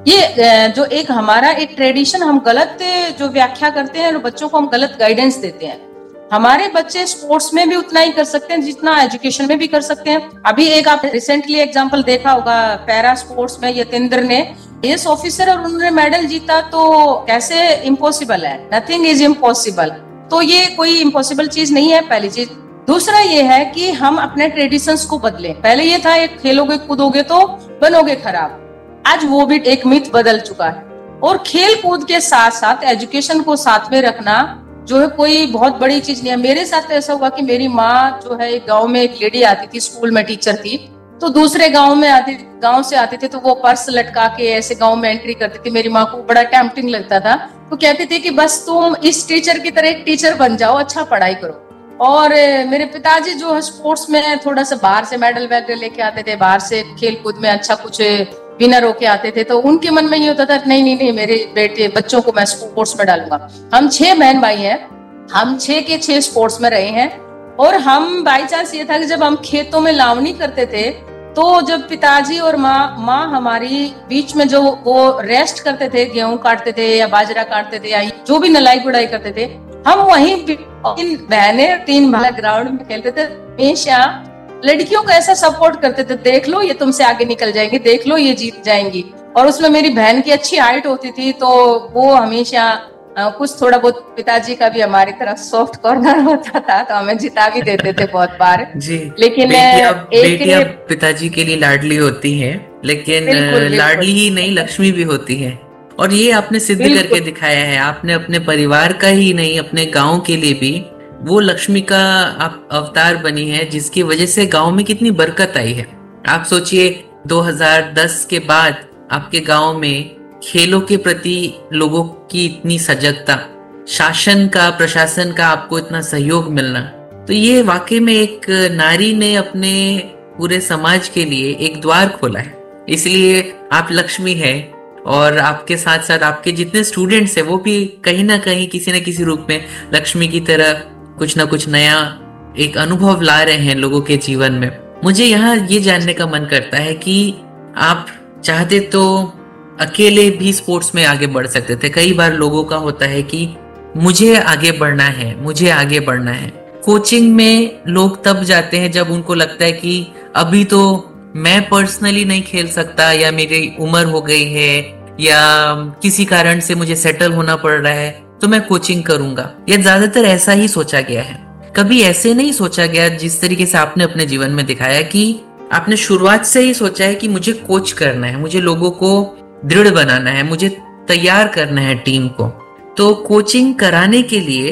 ये जो एक हमारा एक ट्रेडिशन, हम गलत जो व्याख्या करते हैं और बच्चों को हम गलत गाइडेंस देते हैं। हमारे बच्चे स्पोर्ट्स में भी उतना ही कर सकते हैं जितना एजुकेशन में भी कर सकते हैं। अभी एक आप रिसेंटली एग्जांपल देखा होगा, पैरा स्पोर्ट्स में यतेंद्र ने एस ऑफिसर और उन्होंने मेडल जीता, तो कैसे इम्पॉसिबल है? Nothing is impossible. तो ये कोई इम्पॉसिबल चीज नहीं है, पहली चीज। दूसरा ये है कि हम अपने ट्रेडिशंस को बदलें। पहले ये था एक खेलोगे कूदोगे तो बनोगे खराब, आज वो भी एक मिथ बदल चुका है। और खेल कूद के साथ साथ एजुकेशन को साथ में रखना जो है कोई बहुत बड़ी चीज नहीं है। मेरे साथ तो ऐसा हुआ कि मेरी माँ जो है एक गांव में एक लेडी आती थी, स्कूल में टीचर थी, तो दूसरे गांव में आती गांव से आते थे तो वो पर्स लटका के ऐसे गांव में एंट्री करती थी। मेरी माँ को बड़ा टेम्पटिंग लगता था, तो कहती थी कि बस तुम इस टीचर की तरह एक टीचर बन जाओ, अच्छा पढ़ाई करो। और मेरे पिताजी जो है स्पोर्ट्स में थोड़ा सा बाहर से मेडल वगैरह लेके आते थे, बाहर से खेल कूद में अच्छा कुछ विनर होके आते थे, तो उनके मन में ये होता था नहीं नहीं नहीं मेरे बेटे बच्चों को मैं स्पोर्ट्स में डालूंगा। हम छह बहन भाई हैं, हम छह के छह स्पोर्ट्स में रहे हैं। और हम बाई चांस ये था कि जब हम खेतों में लावनी करते थे, तो जब पिताजी और माँ माँ हमारी बीच में जो वो रेस्ट करते थे, गेहूं काटते थे या बाजरा काटते थे या जो भी नलाई गुड़ाई करते थे, हम वहीं तीन बहनें तीन भाई ग्राउंड में खेलते थे। हमेशा लड़कियों को ऐसा सपोर्ट करते थे, देख लो ये तुमसे आगे निकल जाएंगी, देख लो ये जीत जाएंगी। और उसमें मेरी बहन की अच्छी हाइट होती थी, तो वो हमेशा आ, कुछ थोड़ा बहुत पिताजी का भी हमारी तरफ सॉफ्ट कॉर्नर होता था, तो हमें जिता भी देते थे बहुत बार जी। लेकिन बेटियां बेटियां पिताजी के लिए लाडली होती है, लेकिन बिल्कुल, बिल्कुल। लाडली ही नहीं लक्ष्मी भी होती है। और ये आपने सिद्ध करके दिखाया है। आपने अपने परिवार का ही नहीं, अपने गांव के लिए भी वो लक्ष्मी का आप अवतार बनी है, जिसकी वजह से गांव में कितनी बरकत आई है। आप सोचिए दो हज़ार दस के बाद आपके गांव में खेलों के प्रति लोगों की इतनी सजगता, शासन का प्रशासन का आपको इतना सहयोग मिलना, तो ये वाकई में एक नारी ने अपने पूरे समाज के लिए एक द्वार खोला है। इसलिए आप लक्ष्मी है, और आपके साथ साथ आपके जितने स्टूडेंट्स हैं वो भी कहीं ना कहीं किसी न किसी रूप में लक्ष्मी की तरह कुछ ना कुछ नया एक अनुभव ला रहे हैं लोगों के जीवन में। मुझे यहाँ ये जानने का मन करता है कि आप चाहते तो अकेले भी स्पोर्ट्स में आगे बढ़ सकते थे। कई बार लोगों का होता है कि मुझे आगे बढ़ना है, मुझे आगे बढ़ना है। कोचिंग में लोग तब जाते हैं जब उनको लगता है कि अभी तो मैं पर्सनली नहीं खेल सकता, या मेरी उम्र हो गई है, या किसी कारण से मुझे सेटल होना पड़ रहा है, तो मैं कोचिंग करूंगा। या ज्यादातर ऐसा ही सोचा गया है। कभी ऐसे नहीं सोचा गया जिस तरीके से आपने अपने जीवन में दिखाया कि आपने शुरुआत से ही सोचा है कि मुझे कोच करना है, मुझे लोगों को दृढ़ बनाना है, मुझे तैयार करना है टीम को। तो कोचिंग कराने के लिए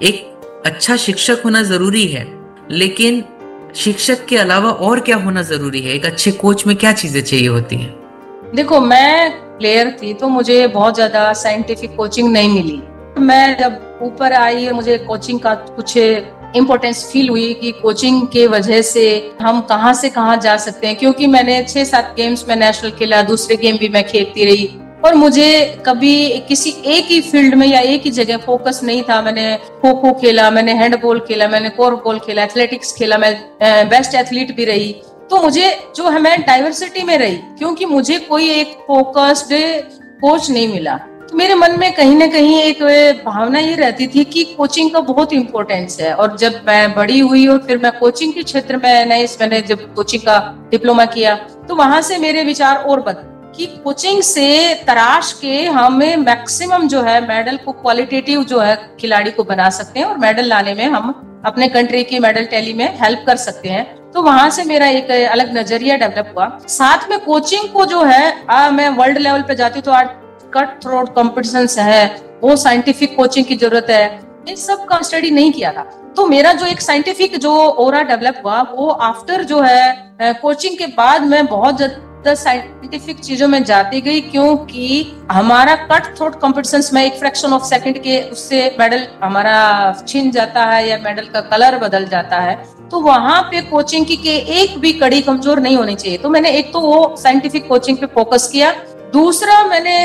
एक अच्छा शिक्षक होना जरूरी है, लेकिन शिक्षक के अलावा और क्या होना जरूरी है? एक अच्छे कोच में क्या चीजें चाहिए होती हैं? देखो, मैं प्लेयर थी तो मुझे बहुत ज्यादा साइंटिफिक कोचिंग नहीं मिली। मैं जब ऊपर आई और मुझे कोचिंग का कुछ इम्पोर्टेंस फील हुई कि कोचिंग के वजह से हम कहां से कहां जा सकते हैं, क्योंकि मैंने छह सात गेम्स में नेशनल खेला, दूसरे गेम भी मैं खेलती रही, और मुझे कभी किसी एक ही फील्ड में या एक ही जगह फोकस नहीं था। मैंने खो खो खेला, मैंने हैंडबॉल खेला, मैंने कोरबॉल खेला, एथलेटिक्स खेला, मैं बेस्ट एथलीट भी रही। तो मुझे जो है मैं डाइवर्सिटी में रही, क्योंकि मुझे कोई एक फोकस्ड कोच नहीं मिला। तो मेरे मन में कहीं ना कहीं एक भावना ये रहती थी कि कोचिंग का बहुत इंपॉर्टेंस है। और जब मैं बड़ी हुई और फिर मैं कोचिंग के क्षेत्र में नहीं, मैंने जब कोचिंग का डिप्लोमा किया तो वहां से मेरे विचार और बदले कि कोचिंग से तराश के हमें मैक्सिमम जो है मेडल को क्वालिटेटिव जो है खिलाड़ी को बना सकते हैं, और मेडल लाने में हम अपने कंट्री की मेडल टैली में हेल्प कर सकते हैं। तो वहां से मेरा एक अलग नजरिया डेवलप हुआ। साथ में कोचिंग को जो है आ, मैं वर्ल्ड लेवल पे जाती हूँ तो आज कट थ्रोट कॉम्पिटिशन्स है, वो साइंटिफिक कोचिंग की जरूरत है, इन सब का स्टडी नहीं किया था। तो मेरा जो एक साइंटिफिक जो ओरा डेवलप हुआ वो आफ्टर जो है कोचिंग के बाद मैं बहुत ज्यादा साइंटिफिक चीजों में जाती गई, क्योंकि हमारा कट थ्रोट कॉम्पिटिशन्स में एक फ्रैक्शन ऑफ सेकंड के उससे मेडल हमारा छीन जाता है या मेडल का कलर बदल जाता है। तो वहां पे कोचिंग की के एक भी कड़ी कमजोर नहीं होनी चाहिए। तो मैंने एक तो वो साइंटिफिक कोचिंग पे फोकस किया, दूसरा मैंने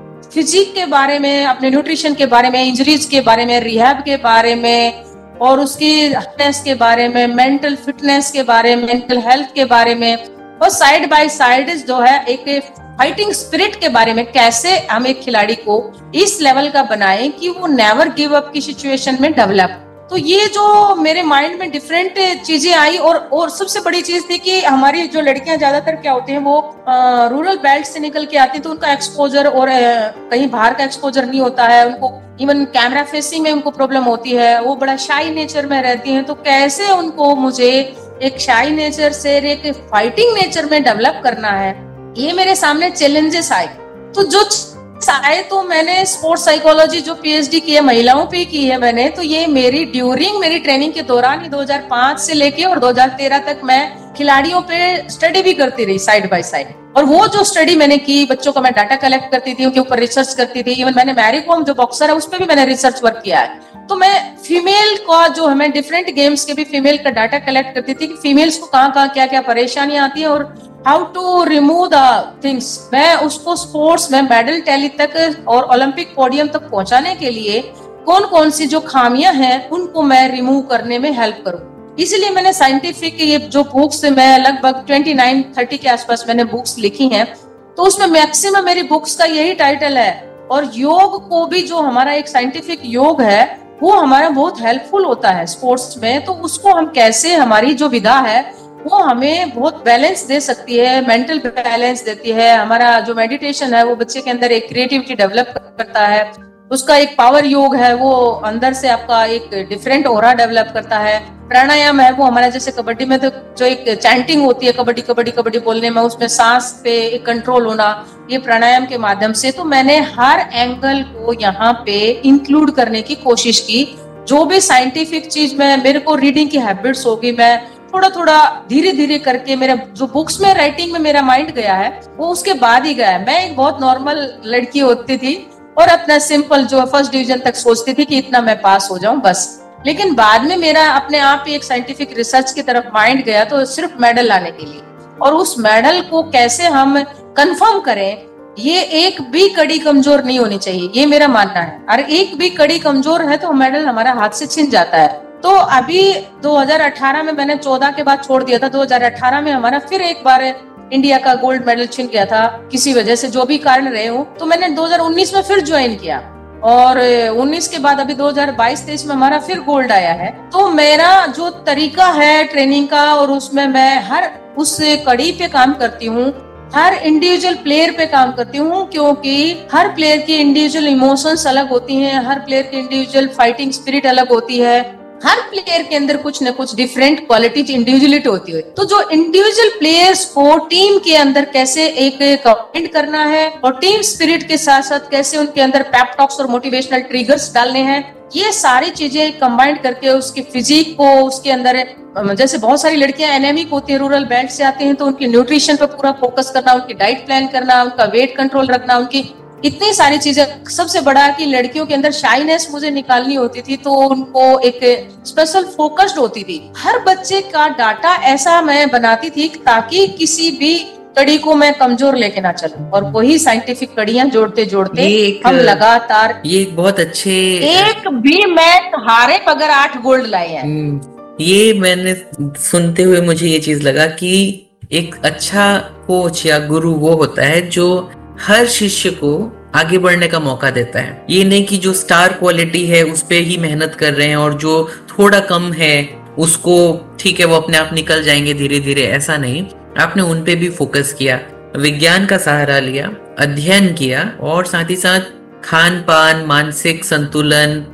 फिजिक के बारे में, अपने न्यूट्रिशन के बारे में, इंजरीज के बारे में, रिहैब के बारे में और उसकी फिटनेस के बारे में, मेंटल फिटनेस के बारे में, मेंटल हेल्थ के बारे में, और साइड बाय साइड जो है एक फाइटिंग स्पिरिट के बारे में, कैसे हम एक खिलाड़ी को इस लेवल का बनाएं कि वो नेवर गिव अप की सिचुएशन में डेवलप। तो ये जो मेरे माइंड में डिफरेंट चीजें आई, और और सबसे बड़ी चीज थी कि हमारी जो लड़कियां ज्यादातर क्या होती हैं, वो रूरल बेल्ट से निकल के आती हैं, तो उनका एक्सपोजर और आ, कहीं बाहर का एक्सपोजर नहीं होता है, उनको इवन कैमरा फेसिंग में उनको प्रॉब्लम होती है, वो बड़ा शाई नेचर में रहती हैं। तो कैसे उनको मुझे एक शाई नेचर से एक फाइटिंग नेचर में डेवलप करना है, ये मेरे सामने चैलेंजेस आए। तो जो आए तो मैंने स्पोर्ट्स साइकोलॉजी जो पीएचडी की है, महिलाओं पे की है मैंने, तो ये मेरी ड्यूरिंग मेरी ट्रेनिंग के दौरान ही दो हज़ार पाँच से लेके और दो हज़ार तेरह तक मैं खिलाड़ियों पे स्टडी भी करती रही साइड बाय साइड। और वो जो स्टडी मैंने की, बच्चों का मैं डाटा कलेक्ट करती थी, उनके ऊपर रिसर्च करती थी। इवन मैंने मैरी कॉम जो बॉक्सर है उस पर भी मैंने रिसर्च वर्क किया है। तो मैं फीमेल का जो हमें डिफरेंट गेम्स के भी फीमेल का डाटा कलेक्ट करती थी कि फीमेल्स को कहाँ कहाँ क्या क्या परेशानियां आती है और how to remove the things. मैं उसको स्पोर्ट्स में मेडल टैली तक और ओलंपिक पोडियम तक पहुंचाने के लिए कौन कौन सी जो खामियां हैं उनको मैं रिमूव करने में हेल्प करूं। इसलिए मैंने साइंटिफिक ये जो बुक्स मैं लगभग उनतीस तीस के आसपास मैंने बुक्स लिखी हैं, तो उसमें मैक्सिमम मेरी बुक्स का यही टाइटल है। और योग को भी जो हमारा एक साइंटिफिक योग है वो हमारा बहुत हेल्पफुल होता है स्पोर्ट्स में। तो उसको हम कैसे, हमारी जो विधा है वो हमें बहुत बैलेंस दे सकती है, मेंटल बैलेंस देती है। हमारा जो मेडिटेशन है वो बच्चे के अंदर एक क्रिएटिविटी डेवलप करता है। उसका एक पावर योग है, वो अंदर से आपका एक डिफरेंट ऑरा डेवलप करता है। प्राणायाम है वो हमारा, जैसे कबड्डी में तो जो एक चैंटिंग होती है कबड्डी कबड्डी कबड्डी बोलने में, उसमें सांस पे एक कंट्रोल होना, ये प्राणायाम के माध्यम से। तो मैंने हर एंगल को यहाँ पे इंक्लूड करने की कोशिश की। जो भी साइंटिफिक चीज में मेरे को रीडिंग की हैबिट्स होगी, मैं थोड़ा थोड़ा धीरे धीरे करके, मेरा जो बुक्स में राइटिंग में मेरा माइंड गया है वो उसके बाद ही गया है। मैं एक बहुत नॉर्मल लड़की होती थी और अपना सिंपल जो फर्स्ट डिवीजन तक सोचती थी कि इतना मैं पास हो जाऊं बस। लेकिन बाद में मेरा अपने आप ही एक साइंटिफिक रिसर्च की तरफ माइंड गया, तो सिर्फ मेडल लाने के लिए, और उस मेडल को कैसे हम कंफर्म करें, ये एक भी कड़ी कमजोर नहीं होनी चाहिए, ये मेरा मानना है। और एक भी कड़ी कमजोर है तो मेडल हमारा हाथ से छिन जाता है। तो अभी दो हज़ार अठारह में मैंने चौदह के बाद छोड़ दिया था, दो हज़ार अठारह में हमारा फिर एक बार इंडिया का गोल्ड मेडल छिन गया था किसी वजह से, जो भी कारण रहे हो। तो मैंने दो हज़ार उन्नीस में फिर ज्वाइन किया और उन्नीस के बाद अभी दो हज़ार बाईस तेईस में हमारा फिर गोल्ड आया है। तो मेरा जो तरीका है ट्रेनिंग का, और उसमें मैं हर उस कड़ी पे काम करती हूँ, हर इंडिविजुअल प्लेयर पे काम करती हूँ, क्योंकि हर प्लेयर की इंडिविजुअल इमोशंस अलग होती हैं, हर प्लेयर की इंडिविजुअल फाइटिंग स्पिरिट अलग होती है, हर प्लेयर के अंदर कुछ न कुछ डिफरेंट क्वालिटीज, इंडिविजुअलिटी होती है। तो जो इंडिविजुअल प्लेयर्स को टीम के अंदर कैसे एक कमेंट करना है और टीम स्पिरिट के साथ साथ कैसे उनके अंदर पेप टॉक्स और मोटिवेशनल ट्रिगर्स डालने हैं, ये सारी चीजें कंबाइंड करके उसकी फिजिक को, उसके अंदर जैसे बहुत सारी लड़कियां एनेमिक होती है, रूरल बेल्ट से आती हैं, तो उनकी न्यूट्रिशन पर पूरा फोकस करना, उनकी डाइट प्लान करना, उनका वेट कंट्रोल रखना, उनकी इतनी सारी चीजें। सबसे बड़ा कि लड़कियों के अंदर शाइनेस मुझे निकालनी होती थी, तो उनको एक स्पेशल फोकस्ड होती थी। हर बच्चे का डाटा ऐसा मैं बनाती थी ताकि किसी भी कड़ी को मैं कमजोर लेके ना चलूं, और वही साइंटिफिक कड़ियां जोड़ते जोड़ते हम लगातार, ये बहुत अच्छे, एक भी मैच हारे बगैर आठ गोल्ड लाए हैं। ये मैंने सुनते हुए मुझे ये चीज लगा कि एक अच्छा कोच या गुरु वो होता है जो हर शिष्य को आगे बढ़ने का मौका देता है। ये नहीं कि जो स्टार क्वालिटी है उस पे ही मेहनत कर रहे हैं और जो थोड़ा कम है उसको ठीक है वो अपने आप निकल जाएंगे धीरे धीरे, ऐसा नहीं। आपने उन पे भी फोकस किया, विज्ञान का सहारा लिया, अध्ययन किया, और साथ ही साथ खान पान, मानसिक संतुलन,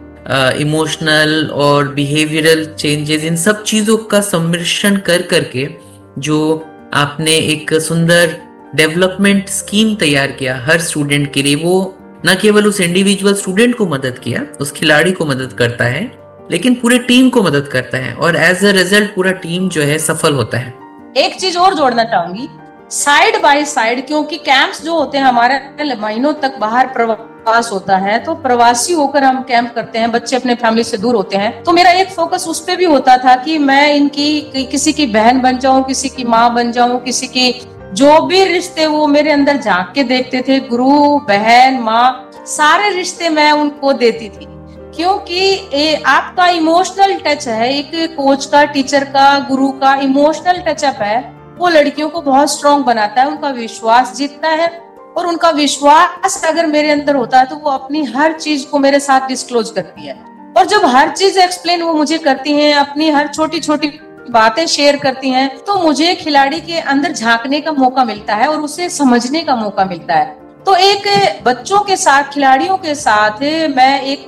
इमोशनल और बिहेवियरल चेंजेस, इन सब चीजों का सम्मिश्रण कर करके जो आपने एक सुंदर डेवलपमेंट स्कीम तैयार किया हर स्टूडेंट के लिए। वो न केवल उस इंडिविजुअल स्टूडेंट को मदद किया, उस खिलाड़ी को मदद करता है, लेकिन पूरे टीम को मदद करता है, और एज अ रिजल्ट पूरा टीम जो है सफल होता है। एक चीज और जोड़ना चाहूंगी साइड बाय साइड, क्योंकि कैंप्स जो होते हैं हमारे महीनों तक बाहर प्रवास होता है, तो प्रवासी होकर हम कैंप करते हैं, बच्चे अपने फैमिली से दूर होते हैं, तो मेरा एक फोकस उस पे भी होता था कि मैं इनकी किसी की बहन बन जाऊं, किसी की माँ बन जाऊं, किसी की जो भी रिश्ते वो मेरे अंदर झांक के देखते थे, गुरु बहन माँ सारे रिश्ते मैं उनको देती थी, क्योंकि ए, आपका इमोशनल टच है, एक कोच का, टीचर का, गुरु का इमोशनल टचअप है, वो लड़कियों को बहुत स्ट्रॉन्ग बनाता है, उनका विश्वास जीतता है, और उनका विश्वास अगर मेरे अंदर होता है तो वो अपनी हर चीज को मेरे साथ डिस्क्लोज करती है, और जब हर चीज एक्सप्लेन वो मुझे करती हैं, अपनी हर छोटी छोटी बातें शेयर करती हैं, तो मुझे खिलाड़ी के अंदर झांकने का मौका मिलता है और उसे समझने का मौका मिलता है। तो एक बच्चों के साथ, खिलाड़ियों के साथ मैं एक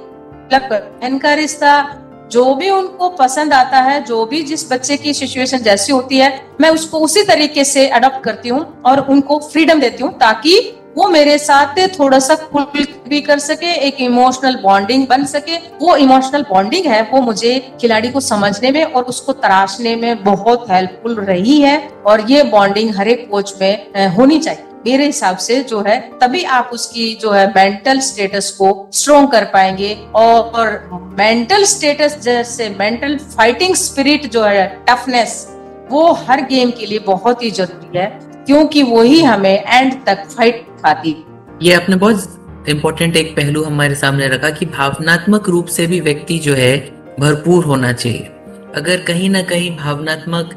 बहन का रिश्ता, जो भी उनको पसंद आता है, जो भी जिस बच्चे की सिचुएशन जैसी होती है, मैं उसको उसी तरीके से अडॉप्ट करती हूँ और उनको फ्रीडम देती हूँ, ताकि वो मेरे साथ थोड़ा सा खुल भी कर सके, एक इमोशनल बॉन्डिंग बन सके। वो इमोशनल बॉन्डिंग है वो मुझे खिलाड़ी को समझने में और उसको तराशने में बहुत हेल्पफुल रही है, और ये बॉन्डिंग हर एक कोच में होनी चाहिए मेरे हिसाब से, जो है तभी आप उसकी जो है मेंटल स्टेटस को स्ट्रॉन्ग कर पाएंगे, और, और मेंटल स्टेटस जैसे मेंटल फाइटिंग स्पिरिट जो है, टफनेस, वो हर गेम के लिए बहुत ही जरूरी है, क्योंकि वही हमें एंड तक फाइट खाती। ये आपने बहुत इम्पोर्टेंट एक पहलू हमारे सामने रखा कि भावनात्मक रूप से भी व्यक्ति जो है भरपूर होना चाहिए। अगर कहीं ना कहीं भावनात्मक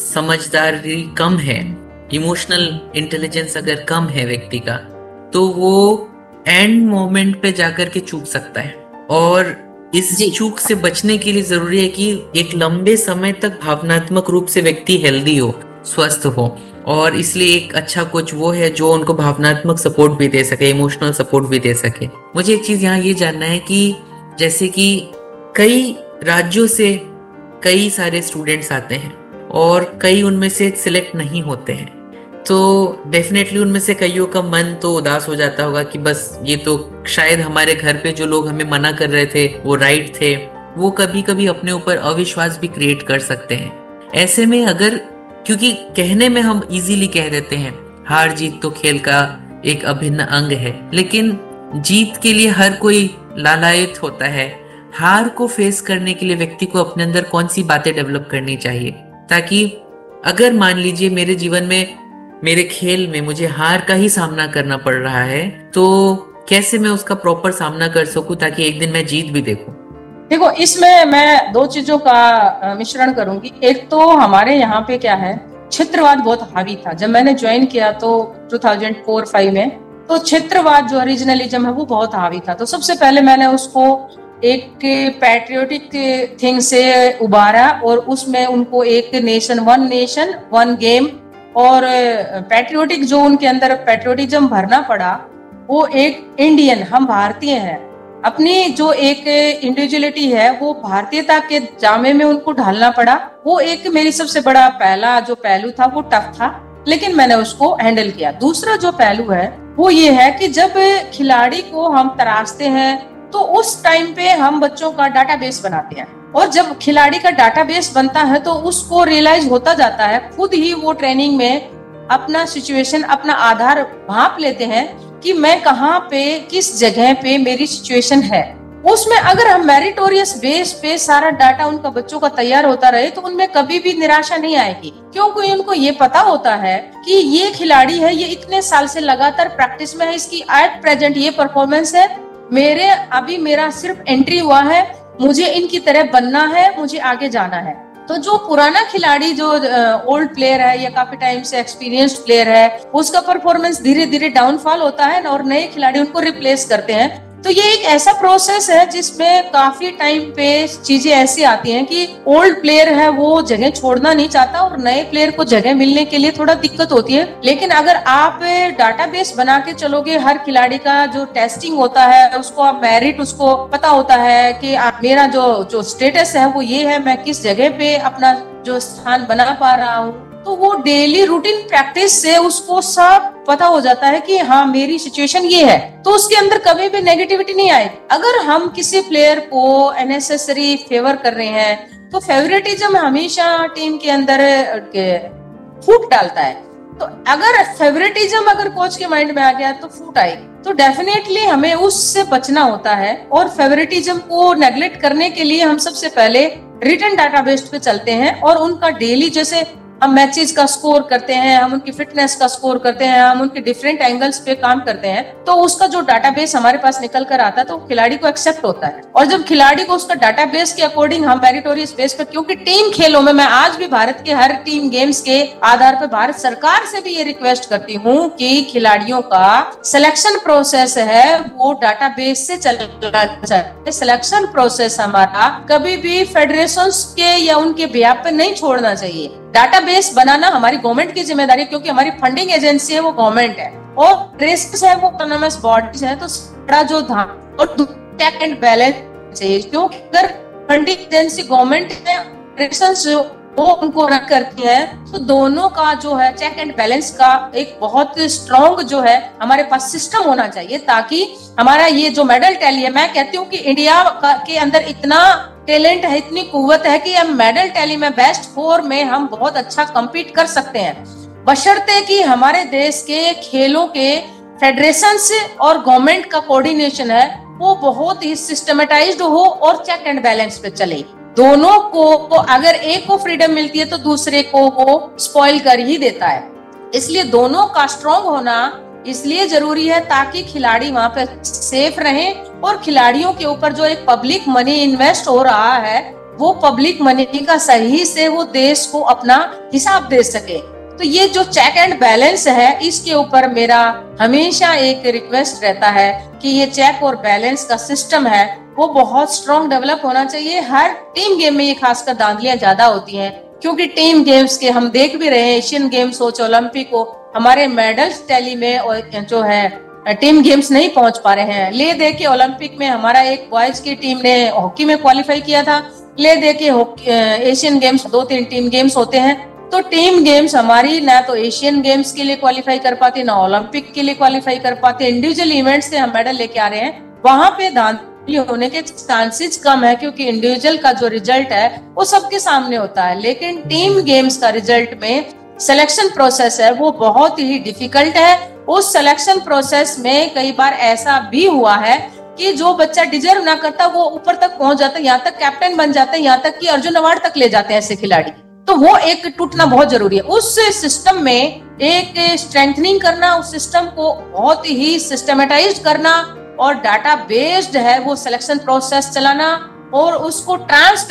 समझदारी कम है, इमोशनल इंटेलिजेंस अगर कम है व्यक्ति का, तो वो एंड मोमेंट पे जाकर के चूक सकता है, और इस चूक से बचने के लिए जरूरी है कि एक लंबे समय तक भावनात्मक रूप से व्यक्ति हेल्दी हो, स्वस्थ हो, और इसलिए एक अच्छा कोच वो है जो उनको भावनात्मक सपोर्ट भी दे सके, इमोशनल सपोर्ट भी दे सके। मुझे एक चीज यहाँ ये जानना है कि जैसे कि कई राज्यों से कई सारे स्टूडेंट्स आते हैं और कई उनमें से सिलेक्ट नहीं होते हैं, तो डेफिनेटली उनमें से कईयों का मन तो उदास हो जाता होगा कि बस ये तो शायद हमारे घर पे जो लोग हमें मना कर रहे थे वो राइट थे। वो कभी कभी अपने ऊपर अविश्वास भी क्रिएट कर सकते हैं। ऐसे में अगर, क्योंकि कहने में हम इजीली कह देते हैं हार जीत तो खेल का एक अभिन्न अंग है, लेकिन जीत के लिए हर कोई लालायित होता है। हार को फेस करने के लिए व्यक्ति को अपने अंदर कौन सी बातें डेवलप करनी चाहिए, ताकि अगर मान लीजिए मेरे जीवन में, मेरे खेल में मुझे हार का ही सामना करना पड़ रहा है, तो कैसे मैं उसका प्रॉपर सामना कर सकूं ताकि एक दिन मैं जीत भी देखूं। देखो, इसमें मैं दो चीजों का मिश्रण करूंगी। एक तो हमारे यहाँ पे क्या है, क्षेत्रवाद बहुत हावी था। जब मैंने ज्वाइन किया तो दो हज़ार चार पाँच में, तो क्षेत्रवाद जो रीजनलिज्म है वो बहुत हावी था। तो सबसे पहले मैंने उसको एक पैट्रियोटिक थिंग से उबारा और उसमें उनको एक nation, one nation one game, और पैट्रियोटिक जो उनके अंदर पैट्रियोटिज्म भरना पड़ा, वो एक इंडियन, हम भारतीय हैं, अपनी जो एक इंडिविजुअलिटी है वो भारतीयता के जामे में उनको ढालना पड़ा। वो एक मेरी सबसे बड़ा पहला जो पहलू था वो टफ था, लेकिन मैंने उसको हैंडल किया। दूसरा जो पहलू है वो ये है कि जब खिलाड़ी को हम तराशते हैं तो उस टाइम पे हम बच्चों का डाटाबेस बनाते हैं, और जब खिलाड़ी का डाटाबेस बनता है तो उसको रियलाइज होता जाता है, खुद ही वो ट्रेनिंग में अपना सिचुएशन, अपना आधार भांप लेते हैं कि मैं कहाँ पे, किस जगह पे मेरी सिचुएशन है। उसमें अगर हम मेरिटोरियस बेस पे सारा डाटा उनका बच्चों का तैयार होता रहे तो उनमें कभी भी निराशा नहीं आएगी, क्योंकि उनको ये पता होता है कि ये खिलाड़ी है, ये इतने साल से लगातार प्रैक्टिस में है, इसकी एट प्रेजेंट ये परफॉर्मेंस है, मेरे अभी मेरा सिर्फ एंट्री हुआ है, मुझे इनकी तरह बनना है, मुझे आगे जाना है। तो जो पुराना खिलाड़ी, जो ओल्ड प्लेयर है या काफी टाइम से एक्सपीरियंस्ड प्लेयर है, उसका परफॉर्मेंस धीरे धीरे डाउनफॉल होता है और नए खिलाड़ी उनको रिप्लेस करते हैं। तो ये एक ऐसा प्रोसेस है जिसमें काफी टाइम पे चीजें ऐसी आती हैं कि ओल्ड प्लेयर है वो जगह छोड़ना नहीं चाहता और नए प्लेयर को जगह मिलने के लिए थोड़ा दिक्कत होती है। लेकिन अगर आप डाटाबेस बना के चलोगे, हर खिलाड़ी का जो टेस्टिंग होता है उसको आप मेरिट, उसको पता होता है कि आप, मेरा जो जो स्टेटस है वो ये है, मैं किस जगह पे अपना जो स्थान बना पा रहा हूँ, तो वो डेली रूटीन प्रैक्टिस से उसको सब पता हो जाता है कि हाँ मेरी सिचुएशन ये है, तो उसके अंदर कभी भी नेगेटिविटी नहीं आएगी। अगर हम किसी प्लेयर को अननेसेसरी फेवर कर रहे हैं तो फेवरेटिज्म हमेशा टीम के अंदर फूट डालता है। तो अगर फेवरेटिज्म अगर कोच के माइंड में आ गया तो फूट आएगी। तो डेफिनेटली हमें उससे बचना होता है और फेवरेटिज्म को नेग्लेक्ट करने के लिए हम सबसे पहले रिटन डाटाबेस पे चलते हैं और उनका डेली, जैसे हम मैचेस का स्कोर करते हैं, हम उनकी फिटनेस का स्कोर करते हैं, हम उनके डिफरेंट एंगल्स पे काम करते हैं, तो उसका जो डाटाबेस हमारे पास निकल कर आता है तो खिलाड़ी को एक्सेप्ट होता है। और जब खिलाड़ी को उसका डाटाबेस के अकॉर्डिंग हम मेरिटोरियस बेस पे, क्योंकि टीम खेलों में मैं आज भी भारत के हर टीम गेम्स के आधार पर भारत सरकार से भी ये रिक्वेस्ट करती हूँ कि खिलाड़ियों का सिलेक्शन प्रोसेस है वो डाटाबेस से चलना चाहिए। सिलेक्शन प्रोसेस हमारा कभी भी फेडरेशन के या उनके बिहाफ पे नहीं छोड़ना चाहिए। डाटाबेस बनाना हमारी गवर्नमेंट की जिम्मेदारी है, क्योंकि हमारी फंडिंग एजेंसी है वो गवर्नमेंट है और रेस्ट है वो ऑटोनोमस बॉडीज है। तो बड़ा जो ध्यान और चेक एंड बैलेंस चाहिए, क्योंकि अगर फंडिंग एजेंसी गवर्नमेंट है, जो वो उनको रन करती है, तो दोनों का जो है चेक एंड बैलेंस का एक बहुत स्ट्रॉन्ग जो है हमारे पास सिस्टम होना चाहिए, ताकि हमारा ये जो मेडल टैली है, मैं कहती हूँ कि इंडिया के अंदर इतना टैलेंट है, इतनी कुव्वत है कि हम मेडल टैली में बेस्ट फोर में हम बहुत अच्छा कम्पीट कर सकते हैं, बशर्ते कि हमारे देश के खेलों के फेडरेशन से और गवर्नमेंट का कोऑर्डिनेशन है वो बहुत ही सिस्टमेटाइज्ड हो और चेक एंड बैलेंस पे चले। दोनों को, अगर एक को फ्रीडम मिलती है तो दूसरे को वो स्पॉइल कर ही देता है। इसलिए दोनों का स्ट्रॉन्ग होना इसलिए जरूरी है ताकि खिलाड़ी वहां पे सेफ रहें और खिलाड़ियों के ऊपर जो एक पब्लिक मनी इन्वेस्ट हो रहा है वो पब्लिक मनी का सही से वो देश को अपना हिसाब दे सके। तो ये जो चेक एंड बैलेंस है इसके ऊपर मेरा हमेशा एक रिक्वेस्ट रहता है कि ये चेक और बैलेंस का सिस्टम है वो बहुत स्ट्रॉन्ग डेवलप होना चाहिए। हर टीम गेम में ये खासकर धांधलियां ज्यादा होती हैं, क्योंकि टीम गेम्स के हम देख भी रहे हैं, एशियन गेम्स हो चाहे ओलंपिक हो, हमारे मेडल्स टैली में और जो है टीम गेम्स नहीं पहुंच पा रहे हैं। ले दे के ओलंपिक में हमारा एक बॉयज की टीम ने हॉकी में क्वालिफाई किया था, ले दे के एशियन गेम्स दो तीन टीम गेम्स होते हैं, तो टीम गेम्स हमारी ना तो एशियन गेम्स के लिए क्वालिफाई कर पाती ना ओलंपिक के लिए क्वालिफाई कर पाते। इंडिविजुअल इवेंट से हम मेडल लेके आ रहे हैं, वहां पे धांधली होने के चांसेस कम है, क्योंकि इंडिविजुअल का जो रिजल्ट है वो सबके सामने होता है। लेकिन टीम गेम्स का रिजल्ट में सिलेक्शन प्रोसेस है वो बहुत ही डिफिकल्ट है। उस सिलेक्शन प्रोसेस में कई बार ऐसा भी हुआ है कि जो बच्चा डिजर्व ना करता वो ऊपर तक पहुंच जाता है, यहाँ तक कैप्टन बन जाता है, यहाँ तक कि अर्जुन अवार्ड तक ले जाते हैं ऐसे खिलाड़ी। तो वो एक टूटना बहुत जरूरी है। उस सिस्टम में एक स्ट्रेंथनिंग करना, उस सिस्टम को बहुत ही सिस्टमेटाइज्ड करना और डाटा बेस्ड है वो सिलेक्शन प्रोसेस चलाना और उसको ट्रांस